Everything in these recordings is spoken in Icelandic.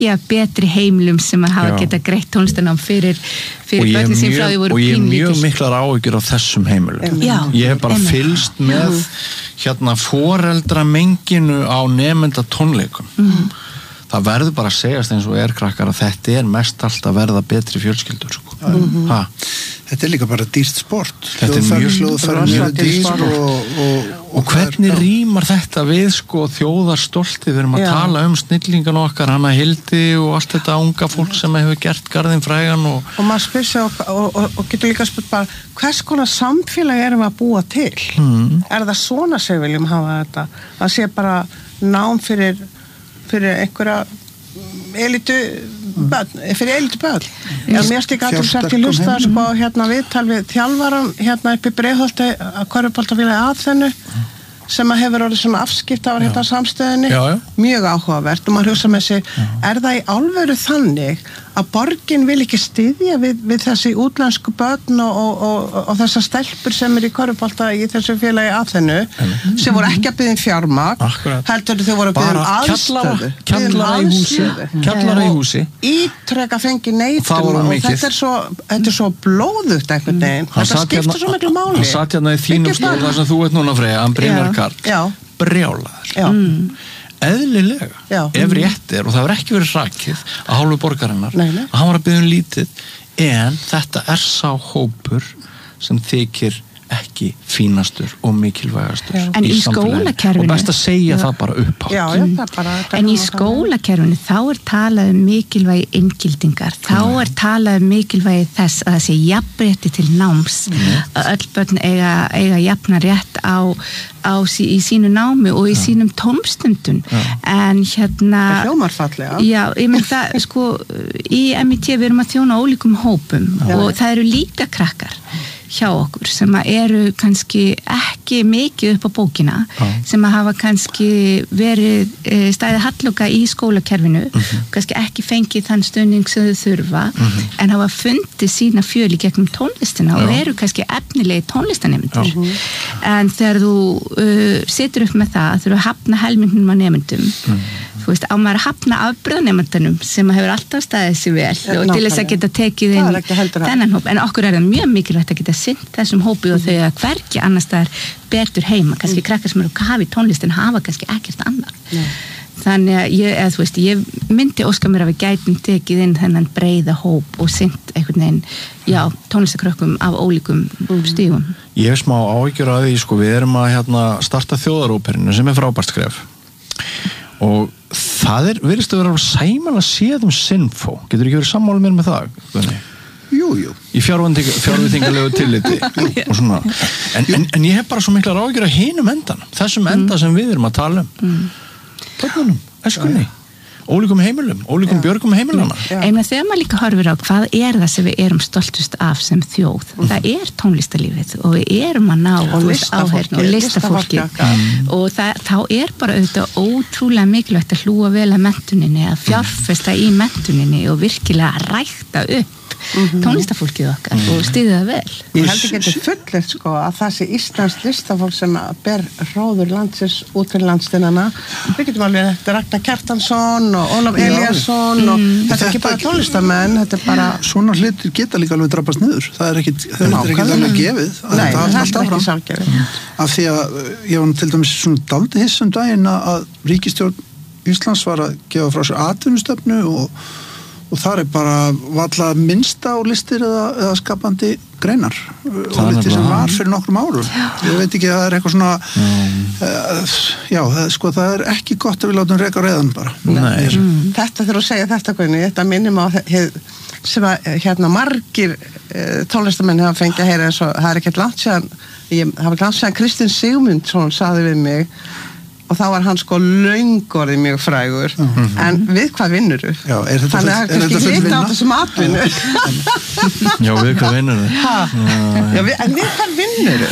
betri heimilum sem að hafa geta greitt tónlistanám fyrir börnin sem frá því voru pínlítil. Og ég hef mjög pínlítil. miklar áhyggjur á þessum heimilum. Já, ég hef bara fylgst með foreldramenginu á nemenda tónleikum. Það verður bara að segjast eins og krakkar að þetta mest allt að verða betri fjölskyldur, sko. Þetta líka bara dýrt sport. Þetta mjög dýrt og hvernig rýmar þetta við, sko, þjóðarstoltið, við erum að tala snillingan okkar, hana Hildi og allt þetta unga fólk sem hefur gert garðinn frægan og maður spyr sig og getur líka spurt bara, hvers konar samfélag erum við að búa til? Það svona sem við viljum hafa þetta? Það sé bara nám fyrir einhverja elitu börn. Mér stík alltaf sætt í hlusta viðtal við þjálfaran uppi Breiðholti að körfuboltafélagi Aþenu sem að hefur orðið svona afskiptafar samstöðinni. Mjög áhugavert og maður hugsa með sig, það í alvöru þannig að borgin vil ekki styðja við þessi útlensku börn og þessar stelpur sem í körfubolta í þessu félagi Aþenu sem voru ekki að biðja fjármagn, heldur þau voru að biðja aðstöðu. Kjallara í húsi. Ítreka fengi neitun og þetta er svo blóðugt einhvern veginn. Þetta skiptir svo miklu máli. Hann satt hérna í þínum stól þar sem þú núna Freyja, hann Brynjar Karl. Brjálaður. Eðlilega, ef rétt og það hefur ekki verið hrakið að hálfu borgarinnar að hann var að biðja lítið en þetta sá hópur sem þykir ekki fínastur og mikilvægastur í skólakerfinu og best að segja það bara upphátt en í skólakerfinu þá talað mikilvægi inngildingar þá talað mikilvægi þess að það sé jafnrétti til náms að öll börn eiga jafna rétt í sínu námi og í sínum tómstundum en það hljómar fallega ég menn það í MIT við erum að þjóna ólíkum hópum og það eru líka krakkar hjá okkur sem eru kannski ekki mikið upp á bókina sem hafa kannski verið stæðið halloka í skólakerfinu kannski ekki fengið þann stuðning sem þau þurfa en hafa fundið sína fjöl í gegnum tónlistina og eru kannski efnilegi tónlistanemendur en þegar þú situr upp með það þurfa að hafna helmingnum á nemendum þú veist, á maður að hafna afbröðanemandanum sem hefur alltaf staðið sér vel og til þess að geta tekið inn þennan hóp, en okkur það mjög mikilvægt að geta sinnt þessum hópi og þau að hvergi annars staðar betur heima, kannski krakkar sem eru kafi í tónlistin hafa kannski ekkert annar þannig að ég myndi óska mér að við gætum tekið inn þennan breiða hóp og sinnt einhvern veginn, tónlistakrökkum af ólíkum stígum. Ég hef smá áhyggjur af því, við erum að starta þjóðaróperinu sem frábært skref og það virðist að vera sæman að séð Sinfó. Getur ekki verið sammála mér með það? Jú. Í fjárvitingalegu tilliti og svona. En ég hef bara svo miklar áhyggjur af hinum endanum. Þessum enda sem við erum að tala börnunum, eskunni. Ólíkum heimilum, ólíkum björgum heimilana. Þegar maður líka horfir á hvað það sem við erum stoltust af sem þjóð. Það tónlistarlífið og við erum að ná áheyrn og listafólki og þá bara auðvitað ótrúlega mikilvægt að hlúa vel að menntuninni, að fjárfesta í menntuninni og virkilega rækta upp tónlistafólkið okkar og styðja það vel. Ég held ekki þetta fullert að það sé íslenskt listafólk sem ber hróður landsins út til landstinnana. Við getum alveg þetta Ragnar Kjartansson og Ólaf Elíasson og þetta ekki bara tónlistamenn, þetta bara svona hlutir geta líka alveg drabbast niður. Það er ekki alveg gefið. Nei, það er ekki sjálfgefið. Af því að ég var til dæmis svona dálítið hiss daginn að ríkisstjórn Íslands var að gefa frá sér atvinnustefnu og þar bara valla minnsta á listir eða skapandi greinar og listir sem var fyrir nokkrum árum. Ég veit ekki að það eitthvað svona það er ekki gott að við látum reka reiðan bara. Þetta þegar þú segja þetta Guðni, þetta minnum á sem að margir tónlistamenn hafa fengið að heyra það er ekkert langt síðan Kristinn Sigmundsson sagði við mig og þá var hann löngorðið mjög frægur en við hvað vinnur þú? Þannig að það er kannski hitt á þessum atvinnu Já, við hvað vinnur En við hvað vinnur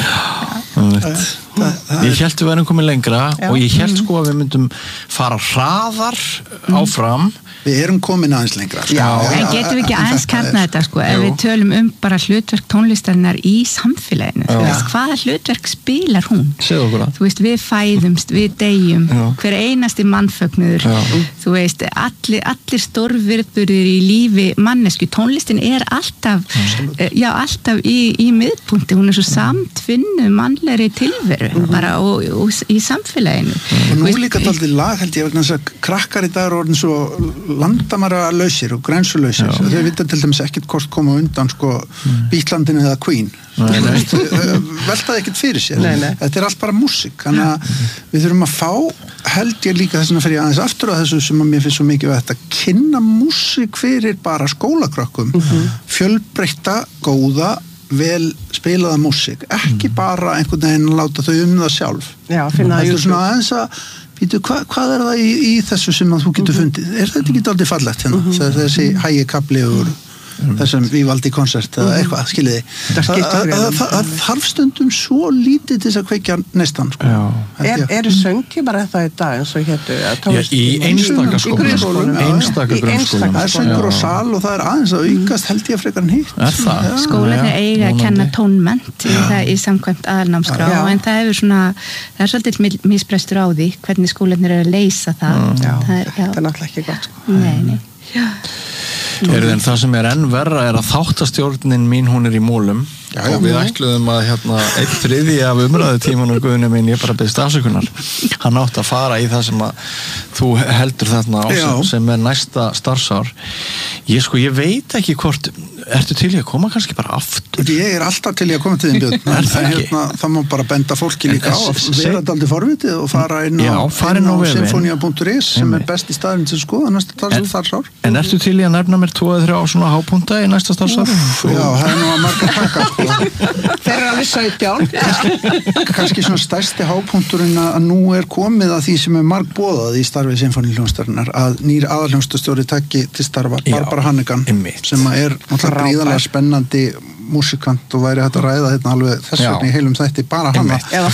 Ég hélt við værum komið lengra og ég hélt að við myndum fara hraðar áfram við erum komin aðeins lengra en getum við ekki aðeins kjarna þetta sko, ef við tölum bara hlutverk tónlistarinnar í samfélaginu, þú veist, hvaða hlutverk spilar hún? Þú veist, við fæðumst, við deyjum hver einasti mannfögnuður þú veist, allir stórvirðburðir í lífi mannesku, tónlistin er alltaf alltaf í miðpunkti, hún er svo samtvinnuð mannlegri tilveru bara og í samfélaginu og nú líka dálítið lag held ég vegna þess að krakkar í dag eru orðin svo landamæra lausir og grensulausir þau vita til dæmis ekkert hvort koma undan sko Bítlandinu eða Queen veltaði ekkert fyrir sér þetta er allt bara músík þannig að við þurfum að fá held ég líka þess að fyrir aðeins aftur á þessu sem að mér finnst svo mikið að kynna músík fyrir bara skólakrökkum fjölbreytta, góða vel spilaða músík ekki bara einhvern veginn að láta þau það sjálf þetta er svona aðeins að hvað er það í þessu sem að þú getur fundið er þetta ekki dálítið fallegt hérna þessi hægi kapli og þessum Vivaldi konsert eða eitthvað, skiljiði það þarf stundum svo lítið til þess að kveikja neistan sko. Eru söngtímar þetta í dag eins og hétu í einstaka skólum það er söngur og sal og það er aðeins að aukast held ég frekar en hitt skólarnir eiga að kenna tónmennt í samkvæmt aðalnámskrá en það er svolítið misbrestur á því hvernig skólarnir eru að leysa það það er náttúrulega ekki gott sko. Nei en það sem er enn verra er að þáttastjórnin mín hún er í mólum og við ætluðum að 1/3 af umræðutímanum Guðni minn ég bara beðist afsökunar hann átti að fara í það sem að þú heldur þarna á sem er næsta starfsár ég veit ekki hvort ertu til í að koma kannski bara aftur ég er alltaf til í að koma til þín Björn það má bara benda fólki líka á að vera daldið forvitið og fara inn á sinfonia.is sem er besti staðurinn til að skoða næsta starfsár en ertu til í að nefna mér 2-3 á svona hápunta í næsta starfsár já, það er nú að marga taka þeir eru alveg 17 kannski svona stærsti hápunkturinn að nú er komið að því sem er margbóðað í starfið sinfoníuhljómsveitarinnar að nýr aðalhljómsveitastjóri taki til starfa Barbara Hannigan sem er náttúrulega gríðarlega spennandi músikant og væri hægt að ræða þetta alveg þess vegna í heilum þætti bara hana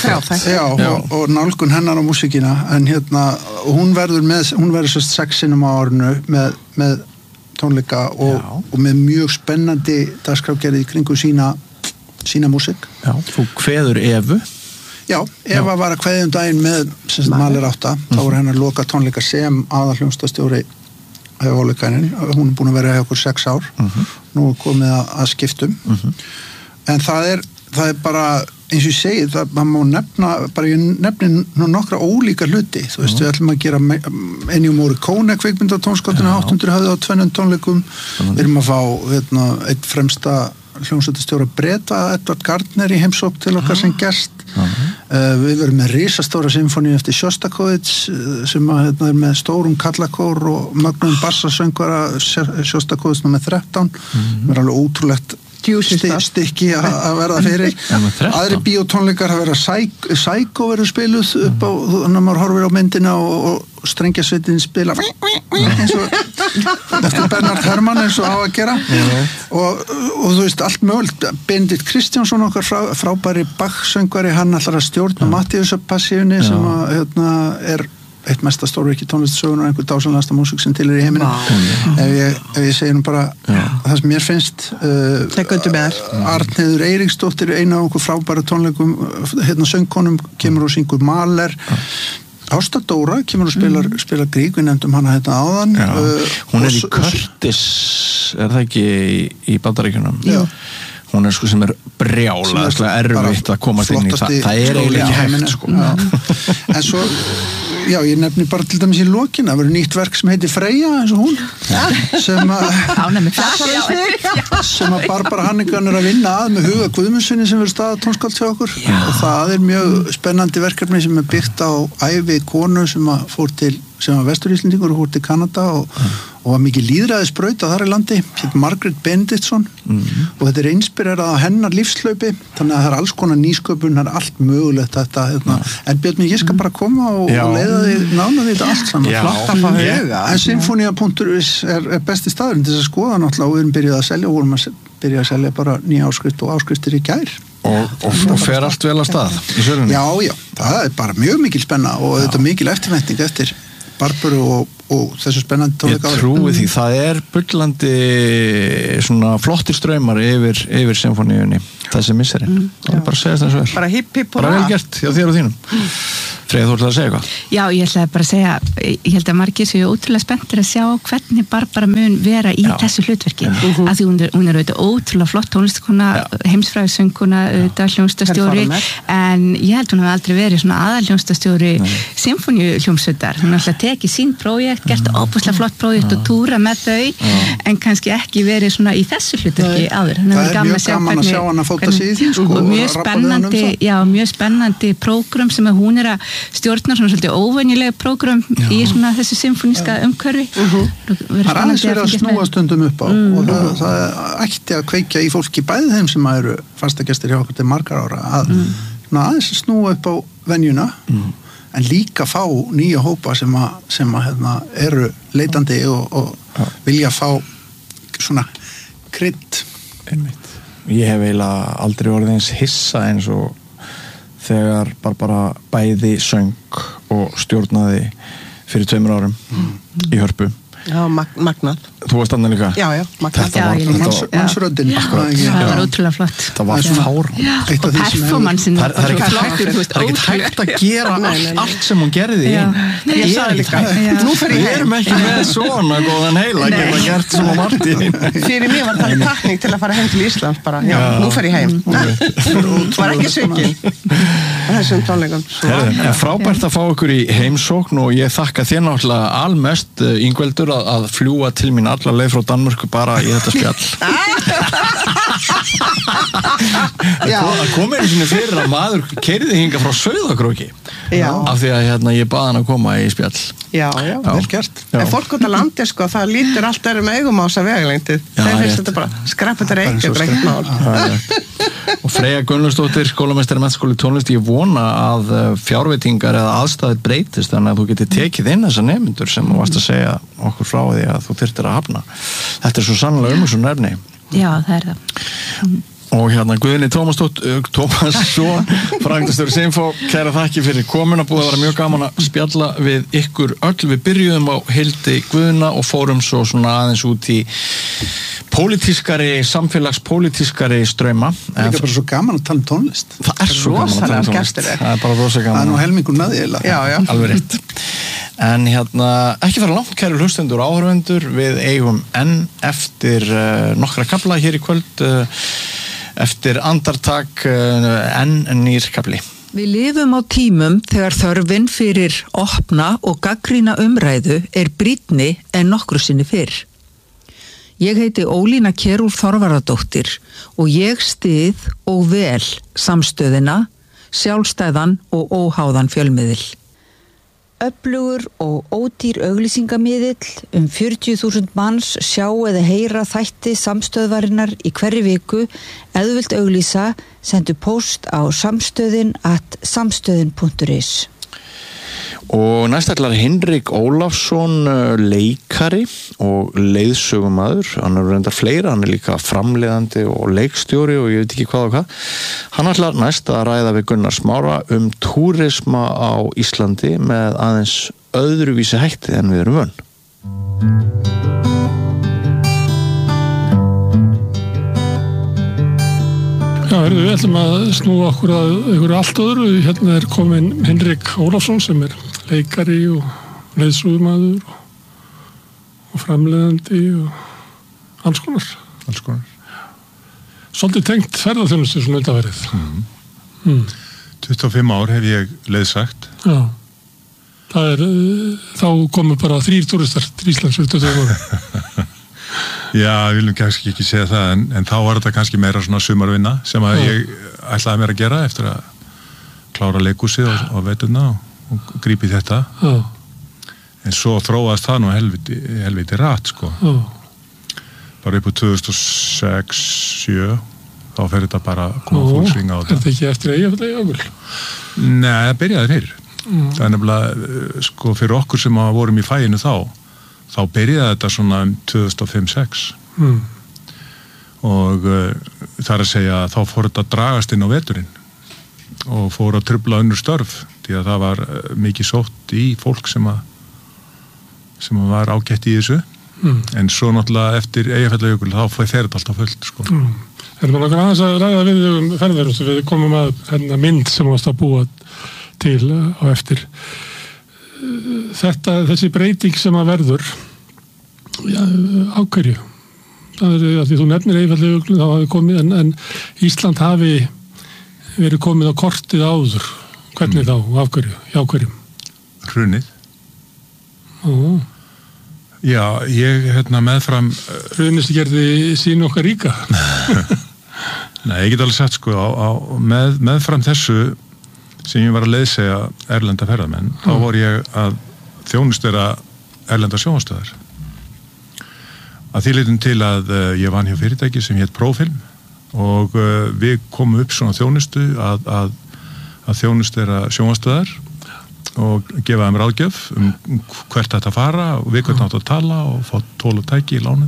og nálgun hennar á músikina en hún verður svo 6 sinnum á árinu með tónleika og með mjög spennandi dagskrárgerð í kringu sína músík. Já, þú kveður Evu? Já, Eva var að kveðja daginn með Maler 8, þá voru hennar loka tónleika sem aðalhljómsveitastjóri hún er búin að vera hjá okkur 6 ár nú er komið að skiptum en það er bara eins og ég segi, það má nefna bara ég nefni nokkra ólíka hluti þú veist, við ætlum að gera Ennio Morricone kvikmynda tónskottina 800 höfðu á 2 tónleikum við erum að fá eitt fremsta hljómsveitastjóra Breta, Edvard Gardner í heimsókn til okkar sem gest við verum með risastóra symfóníu eftir Sjostakovits sem er með stórum kallakór og mögnum bassasöngvara Sjostakovits nr. 13 sem er alveg ótrúlegt stykki að verða fyrir aðri bíótónleikar að vera Psycho verður spiluð upp á þannig að maður horfir á myndina og strengjasveitin spila eins og eftir Bernhard Herrmann eins og á að gera og þú veist allt mögulegt Benedikt Kristjánsson okkar frábæri Bach-söngvari hann ætlar að stjórna Matthíusarpassíunni sem er eitt mesta stórvirki tónlistasögunar einhver dásanlegasta músík sem til í heiminum ef ég segi nú bara það sem mér finnst Arnheiður Eiríksdóttir eina af okkur frábæra tónleikum söngkonum kemur og syngur Maler Ásta Dóra kemur og spilar Grieg við nefndum hana áðan hún er í Curtis er það ekki í Bandaríkjunum hún er sem er brjálaðislega erfitt að komast inn í það er eiginlega ekki hægt en svo ég nefni bara til dæmis í lokin það verður nýtt verk sem heitir Freyja eins og hún sem að Barbara Hannigan er að vinna að með Huga Guðmundssoni sem verður staða tónskáld hjá okkur og það er mjög spennandi verkefni sem er byggt á ævi konu sem var Vestur-Íslendingur og fór til Kanada og var mikið lýðræðisbraut á þar í landi Margaret Benediktsson og þetta er inspirerað á hennar lífslaupi þannig að það er alls konar nýsköpun það er allt mögulegt þetta en Björn, ég skal bara koma og leiða því nána þetta allt saman en Sinfonia.is er besti staðurinn til þess að skoða náttúrulega og við erum byrjað að selja og vorum að byrja að selja bara nýja áskrift og áskriftir í gær og fer allt vel á stað í sölunni? Já, það er bara mjög mikil spenna og þetta mikil eftirvænting eftir Barböru og þessu spennandi tónleika. Ég trúi því, það bullandi svona flottir straumar yfir symfóníunni þessi misserinn. Það bara að segja það svo vel. Bara hipp og bara vel gert hjá þér og þínum. Freyja, þú ætlaði að segja eitthvað? Já, ég ætlaði bara að segja, ég held að margir séu ótrúlega spenntir að sjá hvernig Barbara mun vera í þessu hlutverki. Af því hún auðvitað ótrúlega flott tónlistakona, heimsfræðisöngkona, auðvitað hljómsdastjóri, en ég held hún hafi aldrei verið svona aðalhljómsdastjóri symfóníuhljómsveitar. Hún alltaf tekið sín prójekt, gert óbúslega flott prójekt og túra með þau, en kannski ekki verið svona í þessu hlutverki áður. Það mjög gaman að sjá hann að fóta sig í því, og mjög spennandi prógram sem hún að stjórnar svona svolítið óvenjulega prógram í svona þessu symfóníska umhverfi. Það aðeins verið að snúa stundum upp á og það ætti að kveikja í fólki bæði þeim sem eru fastagestir hjá okkur til margar ára að aðeins snúa upp á venjuna en líka fá nýja hópa sem eru leitandi og vilja fá svona krydd. Ég hef eiginlega aldrei orðið eins hissa eins og þegar Barbara bæði söng og stjórnaði fyrir 2 árum í Hörpu. Já, magnað. Þú varst annað líka? Já, magnað. Mannsröddin. Það var ótrúlega flott. Það var fár. Og performansin það er ekki hægt að gera allt sem hún gerði ég sagði líka nú fer ég heim. Við erum ekki með svona góðan heila að geta gert svona margt í fyrir mig var það takning til að fara heim til Íslands bara, nú fer ég heim var ekki svikin þessum tónleikum. Frábært að fá ykkur í heimsókn og ég þakka þér náttúrulega almest Ingveldur að fljúga til mín alla leið frá Danmörku bara í þetta spjall. Það kom einu sinni fyrir að maður keyrði hinga frá Sauðárkróki af því að ég bað hann að koma í spjall. Já, vel gert. En fólk út á landi það lítur allt með augum á þessa vegalengdu. Þeir finnst þetta bara skrappið reykja drengt mál. Og Freyja Gunnlaugsdóttir, skólameistari menntaskóli tónlist, ég vona að fjárveitingar eða aðstæður breytist þannig að þú getur tekið inn þessa nemendur sem þú varst að segja okkur frá því að þú þyrftir að hafna. Þetta svo sannlega umhugsun efni. Já, það það. Og Guðni Tómasson, framkvæmdastjóri Sinfó, kæra þakki fyrir komuna, búið að vera mjög gaman að spjalla við ykkur öll. Við byrjuðum á Hildi Guðna og fórum svo svona aðeins út í samfélagspólitískari strauma. Það er bara svo gaman að tala um tónlist. Það svo gaman að tala um tónlist. Það bara rosa gaman. Það nú helmingur með því. Já. Alveg rétt. En ekki fara langt, kæru hlustendur og áhorfendur, við eigum enn eftir nokkra kafla hér í kvöld, eftir andartak enn nýr kafli. Við lifum á tímum þegar þörfin fyrir opna og gagnrýna umræðu brýnni en nokkru sinni fyrr. Ég heiti Ólína Kjerúl Þorvarðardóttir og ég styð og vel samstöðina, sjálfstæðan og óháðan fjölmiðil. Öflugur og ódýr auglýsingamiðill 40.000 manns sjá eða heyra þætti samstöðvarinnar í hverri viku. Ef þú vilt auglýsa, sendu post á samstöðin@samstöðin.is. Og næst ætlar Hinrik Ólafsson, leikari og leiðsögumaður, hann reyndar fleira, hann líka framleiðandi og leikstjóri og ég veit ekki hvað og hvað. Hann ætlar næst að ræða við Gunnar Smára túrisma á Íslandi með aðeins öðruvísi hætti en við erum vön. Já, við ætlum að snúa okkur að einhverju allt öðru. Hérna komin Hinrik Ólafsson sem leikari og leiðsögumaður og framleiðandi og alls konar. Svolítið tengt ferðaþjónustu svona undanfarið. 25 ár hef ég leiðsagt. Já. Þá komu bara 3 túristar til Íslands 25 ára. Já, við viljum kannski ekki segja það en þá var þetta kannski meira svona sumarvinna sem að ég ætlaði mér að gera eftir að klára leikhúsið og veturna og grípi þetta. En svo þróaðist það nú helviti rætt sko. Bara upp á 2006-07 þá fer þetta bara að koma fólksvinga á þetta. Er þetta ekki eftir Eyjafjallajökull? Nei, það byrjaði fyrir. Það nefnilega sko fyrir okkur sem vorum í faginu þá byrjaði þetta svona 2005-06 og það að segja að þá fór þetta að dragast inn á veturinn og fór að trufla önnur störf því að það var mikið sótt í fólk sem að sem var ágætt í þessu en svo náttúrulega eftir Eyjafjallajökul þá fer þetta alltaf fullt sko. Erum við langar aðeins að ræða við ferðarþjónustu, við komum að mynd sem varst að búa til á eftir þessi breyting sem að verður ákverju það er að því þú nefnir Eyjafjallajökul þá hafi komið en Ísland hafi verið komið á kortið áður hvernig þá, ákverju, hjá hverjum Hrunið Já, ég meðfram Hrunist gerði sínu okkar ríka Nei, ég get alveg sagt sko meðfram þessu sem ég var að leiðsegja erlenda ferðamenn þá voru ég að þjónustera erlenda sjónvarpsstöðvar að því leitum til að ég vann hjá fyrirtæki sem hét Profilm og við komum upp svona þjónustu að þjónustera sjónvarpsstöðvar og gefa þeim ráðgjöf hvert þetta fara og við hvernig átt að tala og fá tól og tæki í lánið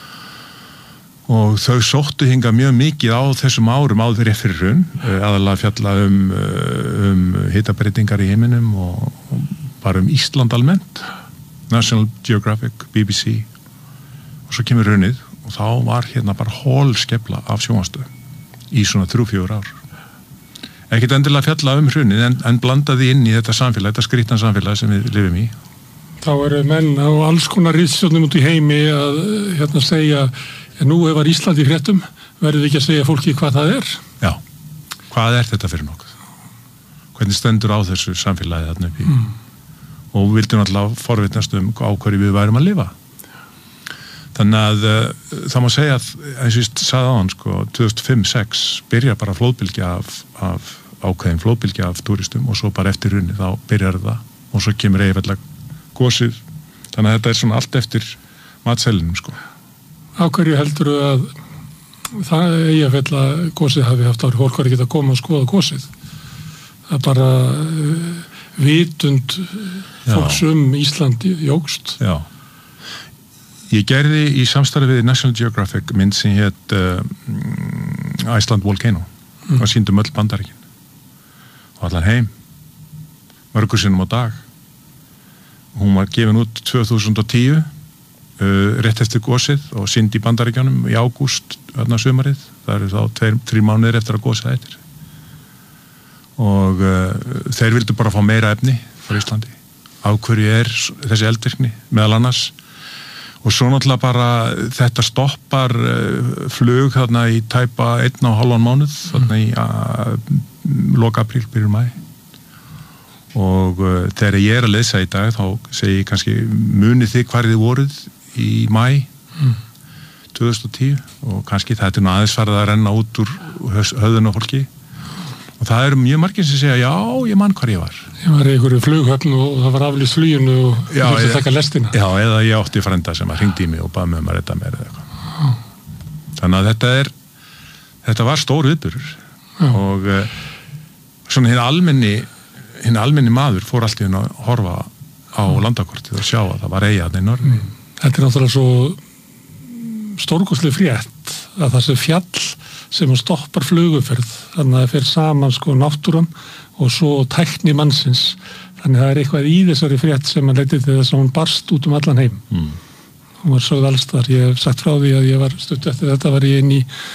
og þau sóttu hingað mjög mikið á þessum árum áður fyrir hrun aðalega fjalla hitabreytingar í heiminum og bara Ísland almennt National Geographic, BBC og svo kemur hrunið og þá var bara holskefla af sjónvarpsstöð í svona 3-4 ár ekkert endilega fjalla hrunið en blandaði inn í þetta samfélag, þetta skrýtna samfélag sem við lifum í. Þá eru menn á alls konar ritstjórnum út í heimi að segja nú var Ísland í fréttum, verður við ekki að segja fólki hvað það er? Já, hvað er þetta fyrir nokkuð? Hvernig stendur á þessu samfélagi þarna uppi? Og við vildum alltaf forvitnast á hverju við værum að lifa. Þannig að það má segja að eins og ég sagði á hann 2005-06 byrjar bara flóðbylgja af ákveðin flóðbylgja af túristum og svo bara eftir hrunið þá byrjar það og svo kemur Eyjafjalla gosið þannig að þetta er svona allt eftir matselinum Á hverju heldur að það Eyjafjalla gosið hafi haft ári fólk var ekki að koma og skoða gosið það er bara vitund fólks Ísland jógst Já Ég gerði í samstarfi við National Geographic mynd sem hét Iceland Volcano og sýndum öll Bandaríkin og allan heim mörgur sinnum á dag hún var gefin út 2010 rétt eftir gosið og sýnd í Bandaríkjunum í ágúst þarna sumarið, það eru þá 2-3 mánuðir eftir að gosið hættir og þeir vildu bara fá meira efni frá Íslandi á hverju er þessi eldvirkni meðal annars og svo náttúrulega bara þetta stoppar flug þarna í tæpa 1,5 mánuð þarna í loka apríl, byrjun maí og þegar ég er að lesa í dag þá segi ég kannski munið þið hvar þið voruð í maí 2010 og kannski þetta er aðeins farið að renna út úr höfðun á fólki og það eru mjög margir sem segja já, ég man hvar ég var Ég var í einhverju flughöfn og það var aflýst fluginu og þú þurfti að taka lestina. Já, eða ég átti frænda sem að hringdi í mig og baði mig að redda mér eða eitthvað. Þannig að þetta var stór viðburður og svona hinn almenni maður fór alltaf inn að horfa á landakortið og sjá að það var eyja þarna í norðri. Þetta er náttúrulega svo stórkostleg frétt að það sé fjall sem stoppar flugumferð þannig að það fer saman náttúran og svo tækni mannsins þannig að það er eitthvað í þessari frétt sem að leiti til þess að hún barst út allan heim hún var sögð alls þar ég hef sagt frá því að ég var stutt eftir þetta var ég inn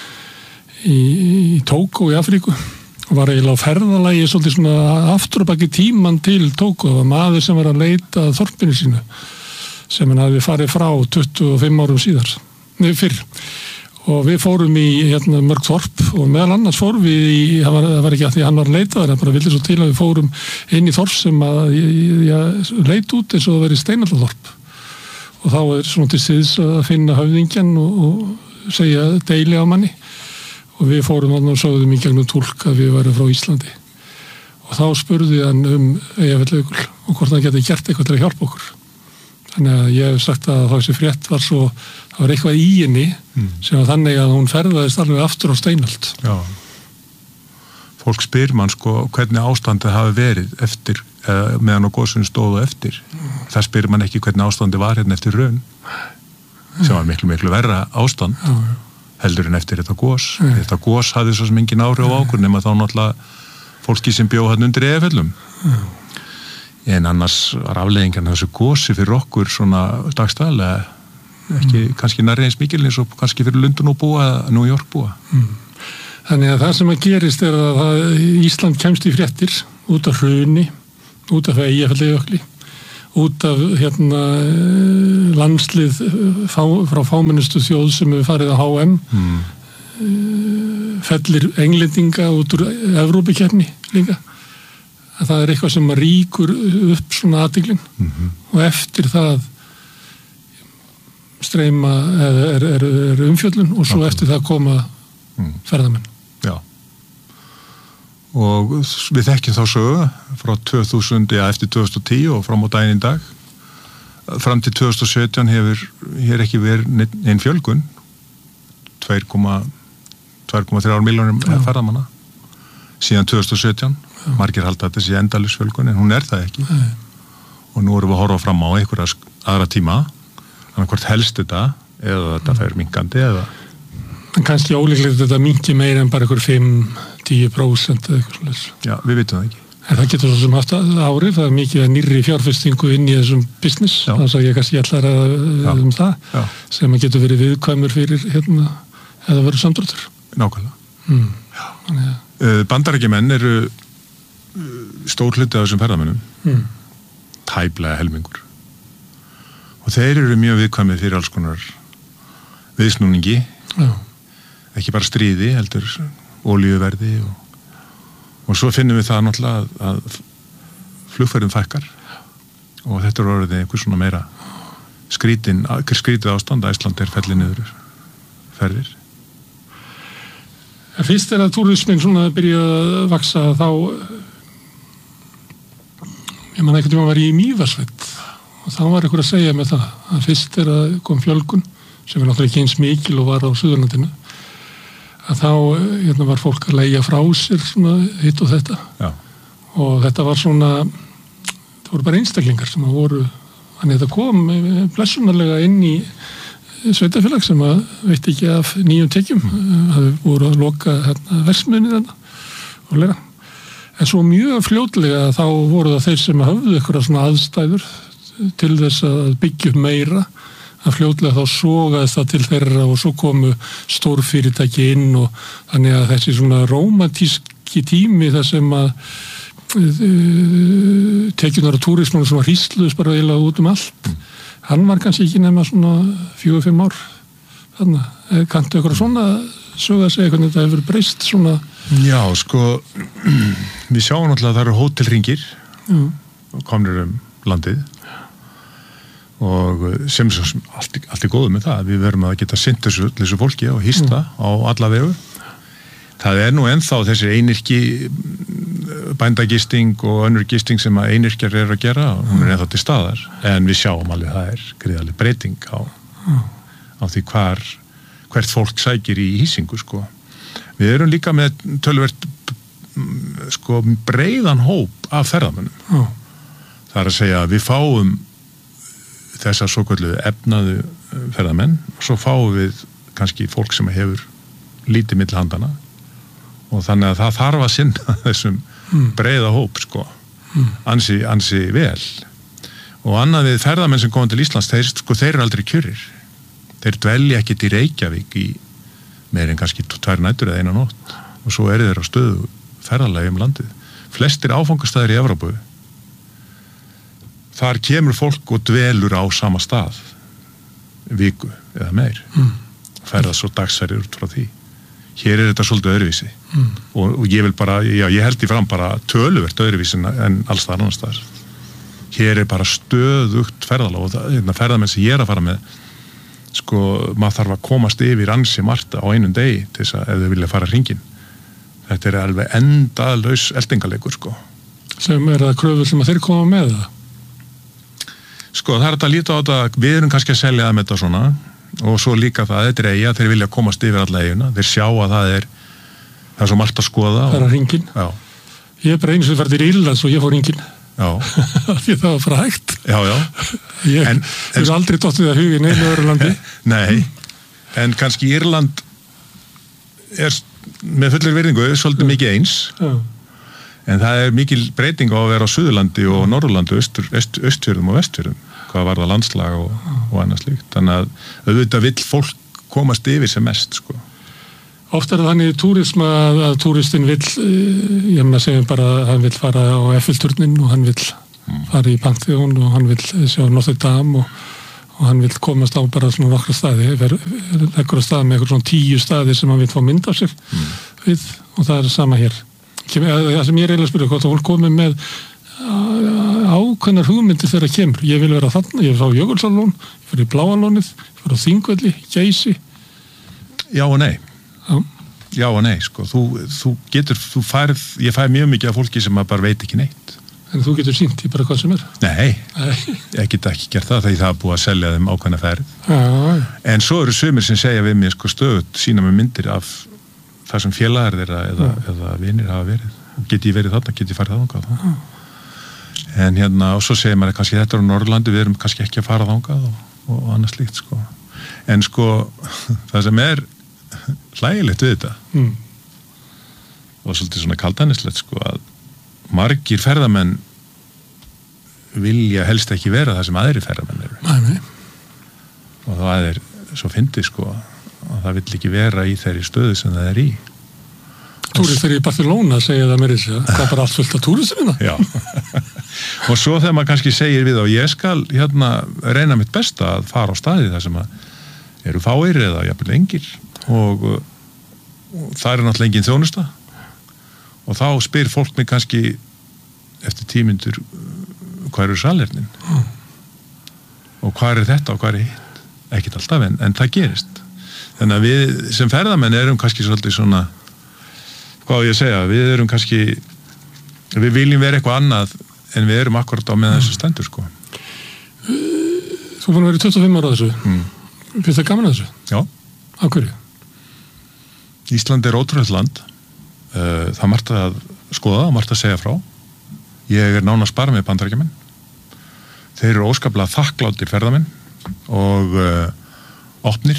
í Tógó í Afríku og var eiginlega á ferðalagi svolítið svona aftur og baki tíman til Tógó það var maður sem var að leita að þorpinu sínu sem hann hafði farið frá 25 árum fyrr og við fórum í mörg þorp og meðal annars fórum við í, það var ekki að því hann var leitaður, það bara vildi svo til að við fórum inn í þorp sem að ég leit út eins og það verið Steinallarþorp og þá er svona til síðs að finna höfðingjan og segja deili á manni og við fórum og sögðum í gegnum túlk að við værum frá Íslandi og þá spurði hann Eyjafjallajökul og hvort hann geti gert eitthvað til að hjálpa okkur þannig að ég hef sagt að þessi frétt var svo það var eitthvað í henni sem var þannig að hún ferðaðist alveg aftur á Steinöld. Já. Fólk spyr mann hvernig ástandið hafi verið eftir, meðan á gosinu stóðu eftir. Það spyr mann ekki hvernig ástandið var hérna eftir raun, sem var miklu, miklu verra ástand, heldur en eftir þetta gos. Þetta gos hafði svo sem engin áhrif á okkur, nema þá náttúrulega fólki sem bjó hann undir Eyjafjöllum. en annars var afleiðingarna þessu gosi fyrir okkur svona dagstæðlega ekki kannski nærri eins mikil eins og kannski fyrir Lundun og búa eða New York búa. Þannig að það sem að gerist að Ísland kemst í fréttir út af hruni, út af Eyjafjallajökli, út af landslið frá fámennustu þjóð sem hefur farið á HM, fellir englendinga út úr Evrópukeppni líka. Að það eitthvað sem ríkur upp svona athyglin og eftir það streyma er umfjöllun og svo eftir það koma ferðamenn. Já. Og við þekkjum þá sögu frá 2000 eftir 2010 og fram á daginn í dag. Fram til 2017 hefur ekki verið einn fjölgun 2,3 milljónir ferðamanna síðan 2017. Margir halda þetta sé endalaus fjölgun en hún það ekki. Og nú erum við að horfa fram á einhverja aðra tíma þannig hvort helst þetta eða þetta fer minkandi eða en kannski ólíklegt þetta minki meira en bara einhver 5-10% eða eitthvað sless. Já, við vitum það ekki. En það getur svo sem haft árið, það mikið nýrri fjárfestingu inn í þessum business, þannig að ég kannski ætlar að það, sem að getur verið viðkvæmur fyrir eða verið samdráttur. Nákvæmlega. Bandaríkjamenn eru stór hluti af þessum ferðamönnum, tæplega helmingur. Og þeir eru mjög viðkvæmið fyrir alls konar viðsnúningi, ekki bara stríði, heldur olíuverði og svo finnum við það náttúrulega að flugferðum fækkar og þetta orðið einhver svona meira skrítið ástand að Ísland fellið niður ferðir. Fyrst að túrismin svona byrja að vaksa þá ég man einhvern tíma var í Mývatnssveit og þá var einhver að segja með það að fyrst að kom fjölgun sem náttúrulega ekki eins mikil og var á Suðurlandinu að þá var fólk að leigja frá sér svona hitt og þetta. Já. Og þetta var svona það voru bara einstaklingar sem voru þannig að þetta kom blessunarlega inn í sveitafélag sem að veit ekki af nýjum tekjum hafi voru að loka verksmiðjunni þarna og leira. En svo mjög fljótlega þá voru það þeir sem hafðu eitthvað svona aðstæður til þess að byggja upp meira að fljótlega þá sogaðist það til þeirra og svo komu stórfyrirtæki inn og þannig að þessi svona rómantíski tími þar sem að tekjunar og túrismann sem var hrísluðist bara eiginlega út allt hann var kannski ekki nema svona 4-5 ár þannig að kanntu eitthvað svona sögða að segja hvernig þetta hefur breyst svona. Já, sko við sjáum náttúrulega að það eru hótelhringir komnir landið og sem allt góðu með það við verum að geta sinnt þessu fólki og hýsta á alla vegu það nú ennþá þessi einyrki bændagisting og önnur gisting sem að einyrkjar að gera hún ennþá til staðar en við sjáum alveg það gríðarleg breyting á því hvert fólk sækir í hýsingu sko. Við erum líka með töluvert sko breiðan hóp af ferðamönnum það að segja að við fáum þessar svokölluðu efnaðu ferðamenn og svo fáum við kannski fólk sem hefur lítið milli handana og þannig að það þarf að sinna þessum breiða hóp sko ansi vel og annað við ferðamenn sem koma til Íslands þeir eru aldrei kjörir þeir dvelja ekkit í Reykjavík í meir en kannski 2 nætur eða 1 nótt og svo eru þeir á stöðu ferðalagi landið flestir áfangastæðir í Evrópu þar kemur fólk og dvelur á sama stað viku eða meir ferðast svo dagsferðir út frá því hér þetta svolítið öðruvísi og ég vil bara, ég held í fram bara töluvert öðruvísi en alls það annars staðar hér bara stöðugt ferðalag og ferðamenn sem ég að fara með sko, maður þarf að komast yfir ansi margt á einum degi til þess að ef þau vilja fara hringinn þetta alveg endalaus eldingaleikur sko sem það kröfur sem að þeir koma með það sko það þetta að líta á þetta við erum kannski að selja það með þetta svona og svo líka það þetta eiga þeir vilja komast yfir alla eiguna þeir sjá að það svo margt að skoða það hringinn ég bara einu sem færði í Írland svo ég fór hringinn því það var frægt ég hefur aldrei dottið að huga í neinu öðru landi nei, en kannski Írland með fullir virðingu svolítið mikið eins En það mikil breyting á að vera á Suðurlandi og Norðurlandi, Austfjörðum og Vestfjörðum, hvað var það landslag og annað slíkt. Þannig að auðvitað vill fólk komast yfir sem mest, sko. Oft þannig túrisma að túristinn vill, ég meina segjum bara að hann vill fara á Eiffelturnin og hann vill fara í Pantheon og hann vill sjá Notre Dame og hann vill komast á bara svona nokkra staði, leggur að staði með eitthvað svona 10 staði sem hann vill fá mynd af sig við og það sama hér. Það sem ég eiginlega spyrja hvort að hún komið með ákveðnar hugmyndir þegar það kemur. Ég vil vera þarna, ég vil fá Jökulsárlón, ég fyrir Bláalónið, ég fyrir á Þingvelli, Geysi. Já og nei. Já og nei, sko. Ég fæ mjög mikið af fólki sem bara veit ekki neitt. En þú getur sýnt í bara hvað sem er? Nei, ég get ekki gert það þegar það er búið að selja þeim ákveðna ferð. En svo eru sumir sem segja við mér sko stöðut, sína með myndir af það sem félagar þeirra eða vinir hafa verið. Get ég verið þarna, get ég farið þangað. En og svo segir maður kannski þetta á Norrlandi, við erum kannski ekki að fara þangað og annað slíkt, sko. En sko, það sem er hlægilegt við þetta og svolítið svona kaldanistlegt, sko, að margir ferðamenn vilja helst ekki vera það sem aðri ferðamenn eru. Nei. Og það er svo fyndið, sko, að það vill ekki vera í þeirri stöðu sem það er í. Túristar í Barcelona segja það mér það er bara allt fullt af túristarina. Já. Og svo þegar maður kannski segir við og ég skal reyna mitt besta að fara á staði þar sem eru fáir eða jafnvel engir og það er náttúrulega engin þjónusta og þá spyr fólk mig kannski eftir 10 mínútur hvað eru salernin og hvað er þetta og hvað er hitt, ekkert alltaf en það gerist. Þannig að við sem ferðamenn erum kannski svolítið svona, hvað á ég að segja, við erum kannski, við viljum vera eitthvað annað en við erum akkurat á með þessu stendur, sko. Þú búin að vera 25 ára á þessu. Finnst það gaman að þessu? Já. Af hverju? Ísland er ótrúlegt land. Það er margt að skoða og margt að segja frá. Ég er nánast bara með Bandaríkjamenn. Þeir eru óskaplega þakklátir ferðamenn og opnir.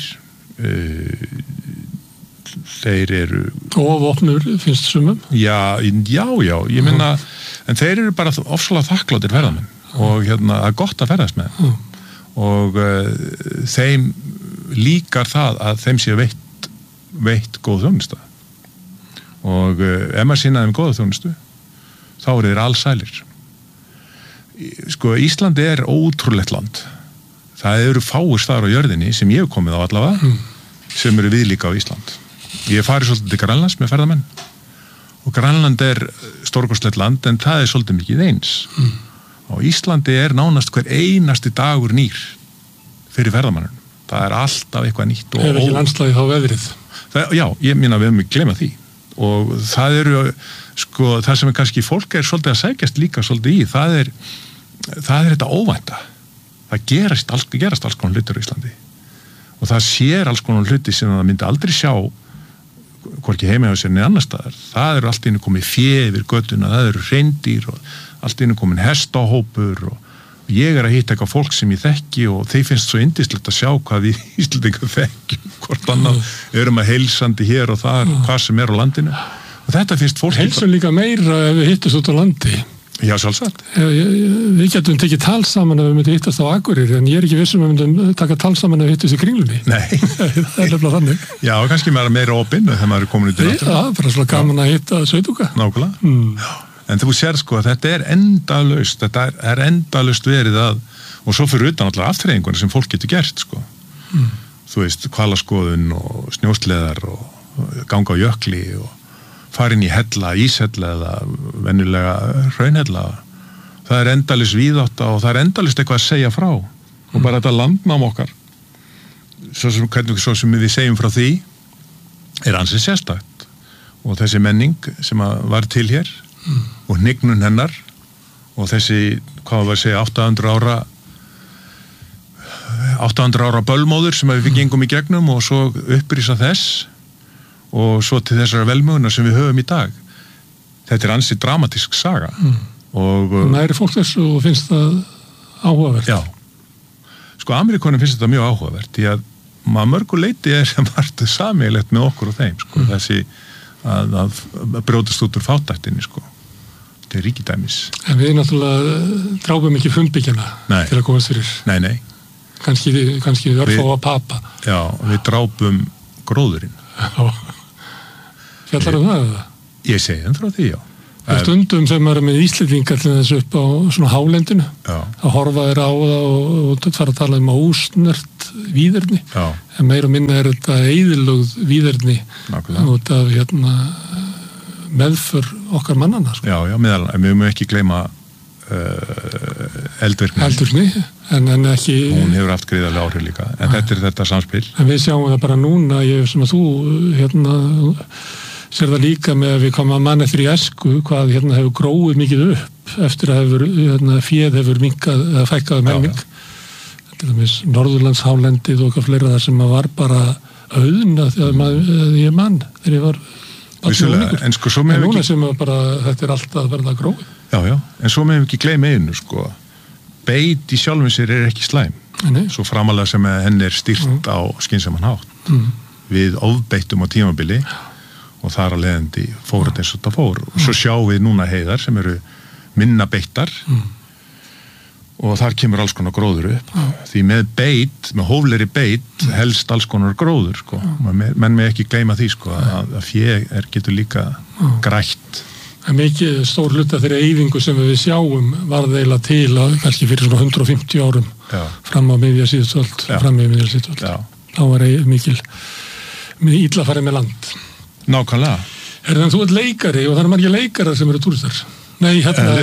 Þeir eru og opnur finnst sumum? Já, ég minna en þeir eru bara ofsalega þakklátir ferðamenn og það er gott að ferðast með og þeim líkar það að þeim sé veitt góð þjónusta og ef maður sýna þeim góða þjónustu þá eru þeir allsælir. Sko, Íslandi er ótrúlegt land. Það eru fáir staðar á jörðinni sem ég hef komið á allavega sem eru viðlíka á Ísland. Ég hef farið svolítið til Grænlands með ferðamenn og Grænland er stórkostlegt land en það er svolítið mikið eins. Á Íslandi er nánast hver einasti dagur nýr fyrir ferðamannum. Það er alltaf eitthvað nýtt. Er ekki landslagið þá veðrið? Já, ég minna við höfum ekki gleymað því og það eru, sko, það sem er kannski fólk er svolítið að sækjast líka svolítið í, það er þetta óvænta. Það gerast alls konar hlutur í Íslandi og það sér alls konar hluti sem það myndi aldrei sjá hvorki heima hjá sér niður annar staðar. Það eru allt í einu komið fé yfir götuna, það eru hreindýr og allt í einu komin hestahópur og ég er að hitta eitthvað fólk sem ég þekki og þeir finnst svo yndislegt að sjá hvað við Íslendingar þekkjum, hvort annað erum að heilsandi hér og þar, hvað sem er á landinu og þetta finnst fólk heilsum líka meira ef við hittast út á landi. Já, sjálfsagt. Við getum tekið tal saman ef við myndum hittast á Akureyri en ég er ekki vissum að við myndum taka tal saman ef við hittast í Kringlunni. Nei. Það er nefnilega þannig. Já, kannski meira opinn þegar maður er komin út í náttúru. Já, bara svona gaman að hitta Sveituka. Nákvæmlega. En þú sér sko að þetta er endalaust verið að, og svo fyrir utan allar aftreyinguna sem fólk getur gert sko. Þú veist, hvalaskoðun og snjósleðar og ganga á jökli og fara inn í hella, íshella eða venjulega hraunhella. Það er endalaust víðátta og það er endalaust eitthvað að segja frá og bara þetta landnám okkar svo sem við segjum frá því er ansið sérstakt og þessi menning sem var til hér og hnignun hennar og þessi, hvað var að segja, 800 ára bölmóður sem við gengum í gegnum og svo upprýsa þess og svo til þessara velmögunar sem við höfum í dag. Þetta er ansið dramatísk saga og næri fólk þessu og finnst það áhugavert. Já. Sko, Ameríkonum finnst þetta mjög áhugavert því að mörgu leyti er margt sameiginlegt með okkur og þeim, sko, þessi að brjótast út úr fátæktinni, sko. til ríkidæmis. En við náttúrulega drápum ekki frumbyggjana til að komast fyrir. Nei. Kannski við örfá að papa. Já, við drápum gróðurinn. Já. Fjallar það eða? Ég segi frá því, já. Það stundum sem maður með Íslendingar til þess upp á svona hálendinu að horfa þeir á það og fara að tala ósnert víðerni en meira og minna þetta eyðilögð víðerni út af meðför okkar mannana sko. Já, meðal, en við mögum ekki gleyma eldvirkni en ekki hún hefur haft gríðarlega áhrif líka en þetta er þetta samspil en við sjáum það bara núna sem að þú sér það líka með að við komum að mann eftir í æsku hvað hefur gróið mikið upp eftir að féð hefur minkað eða fækkað melming þetta er Norðurlandshálendið og eitthvað fleira þar sem að var bara auðna þegar ég mann þegar ég var en sko svo með núna sem að bara þetta er alltaf að verða gróið já, en svo með ekki gleyma einu sko beit í sjálfum sér er ekki slæm svo framalega sem henni er stýrt á skynsaman hátt við ofbeittum á tímabili og þar að leiðandi fór þetta eins og þetta fór og svo sjáum við núna heiðar sem eru minna beittar og þar kemur alls konar gróður upp því með hóflegri beit helst alls konar gróður sko. menn með ekki gleyma því sko, að fé getur líka grætt en mikið stór hluta þeirra eyðingu sem við sjáum var þeila til að kannski fyrir svona 150 árum fram á miðja síðustöld þá var mikil illa farið með land Nákvæmlega. Þannig þú ert leikari og það eru margir leikarar sem eru túristar. Nei,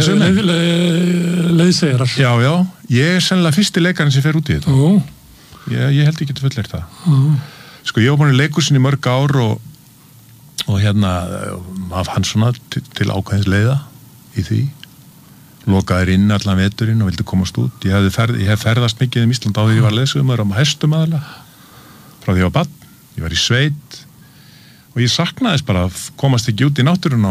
leiðsegjarar. Já, ég er sennilega fyrsti leikarinn sem fer út í þetta. Ég held ekki til fullir það. Sko, ég var búin í leikursin í mörg ár og af hann svona til ákveðins leiða í því. Lokaður inn allan veturinn og vildi komast út. Ég hef ferðast mikið Ísland á því ég var leiðsögumar á hestum aðalega. Frá því ég var barn. Ég var í sveit. Og ég saknaðist bara að komast ekki út í náttúruna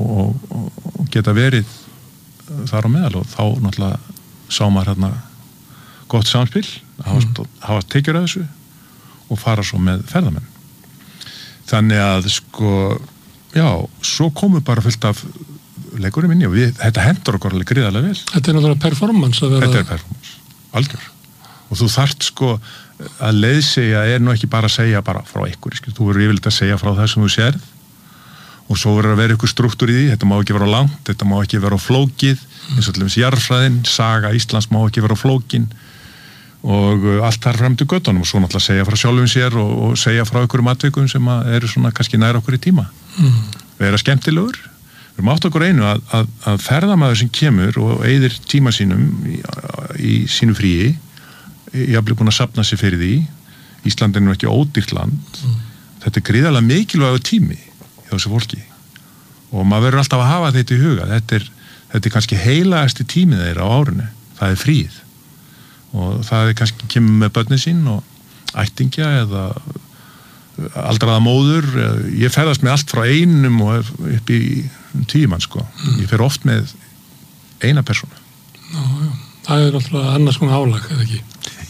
og geta verið þar á meðal og þá náttúrulega sá maður gott samspil, hafa tekjur af þessu og fara svo með ferðamenn. Þannig að sko, svo komu bara fullt af leikurum inn og þetta hendur okkur alveg gríðarlega vel. Þetta er náttúrulega performance að vera... Þetta er performance, algjör. Og þú þarft sko að leiðsegja er nú ekki bara að segja bara frá ykkur, þú verður yfirleitt að segja frá það sem þú sérð og svo verður að vera ykkur struktúr í því, þetta má ekki vera langt, þetta má ekki vera flókið, eins og til dæmis jarðfræðin, saga Íslands má ekki vera flókin og allt þar fram til göttunum og svo náttúrulega segja frá sjálfum sér og segja frá ykkurum atvikum sem eru svona kannski nær okkur í tíma. Vera skemmtilegur, við erum átt okkur einu að ferðamaður sem kemur og eyðir tíma sínum í sínu fríi ég haf búin að safna sér fyrir því Ísland er nú ekki ódýrt land þetta er gríðarlega mikilvægur tími hjá þessu fólki og maður verður alltaf að hafa þetta í huga þetta er kannski heilagasti tímið þeirra á árinu það er fríð og það er kannski kemur með börnin sín og ættingja eða aldraða móður ég ferðast með allt frá einum og upp í 10 mann sko ég fer oft með eina persónu það er alltaf annars konar álag eða ekki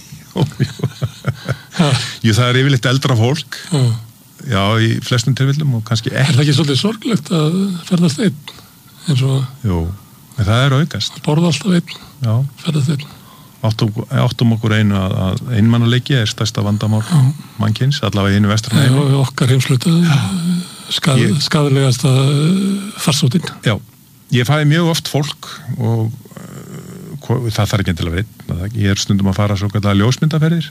Jú, það er yfirleitt eldra fólk já, í flestum tilfellum og kannski ekki. Er það ekki svolítið sorglegt að ferðast einn eins og Jú, en það er aukast borða alltaf einn, ferðast einn áttum okkur einu að einmannaleiki er stærsta vandamál mannkyns, allavega einu vestra og okkar heimsluta skaðlegasta farsóttin Já, ég fæði mjög oft fólk og það þarf ekki til að vera ég er stundum að fara svo kallar ljósmyndaferðir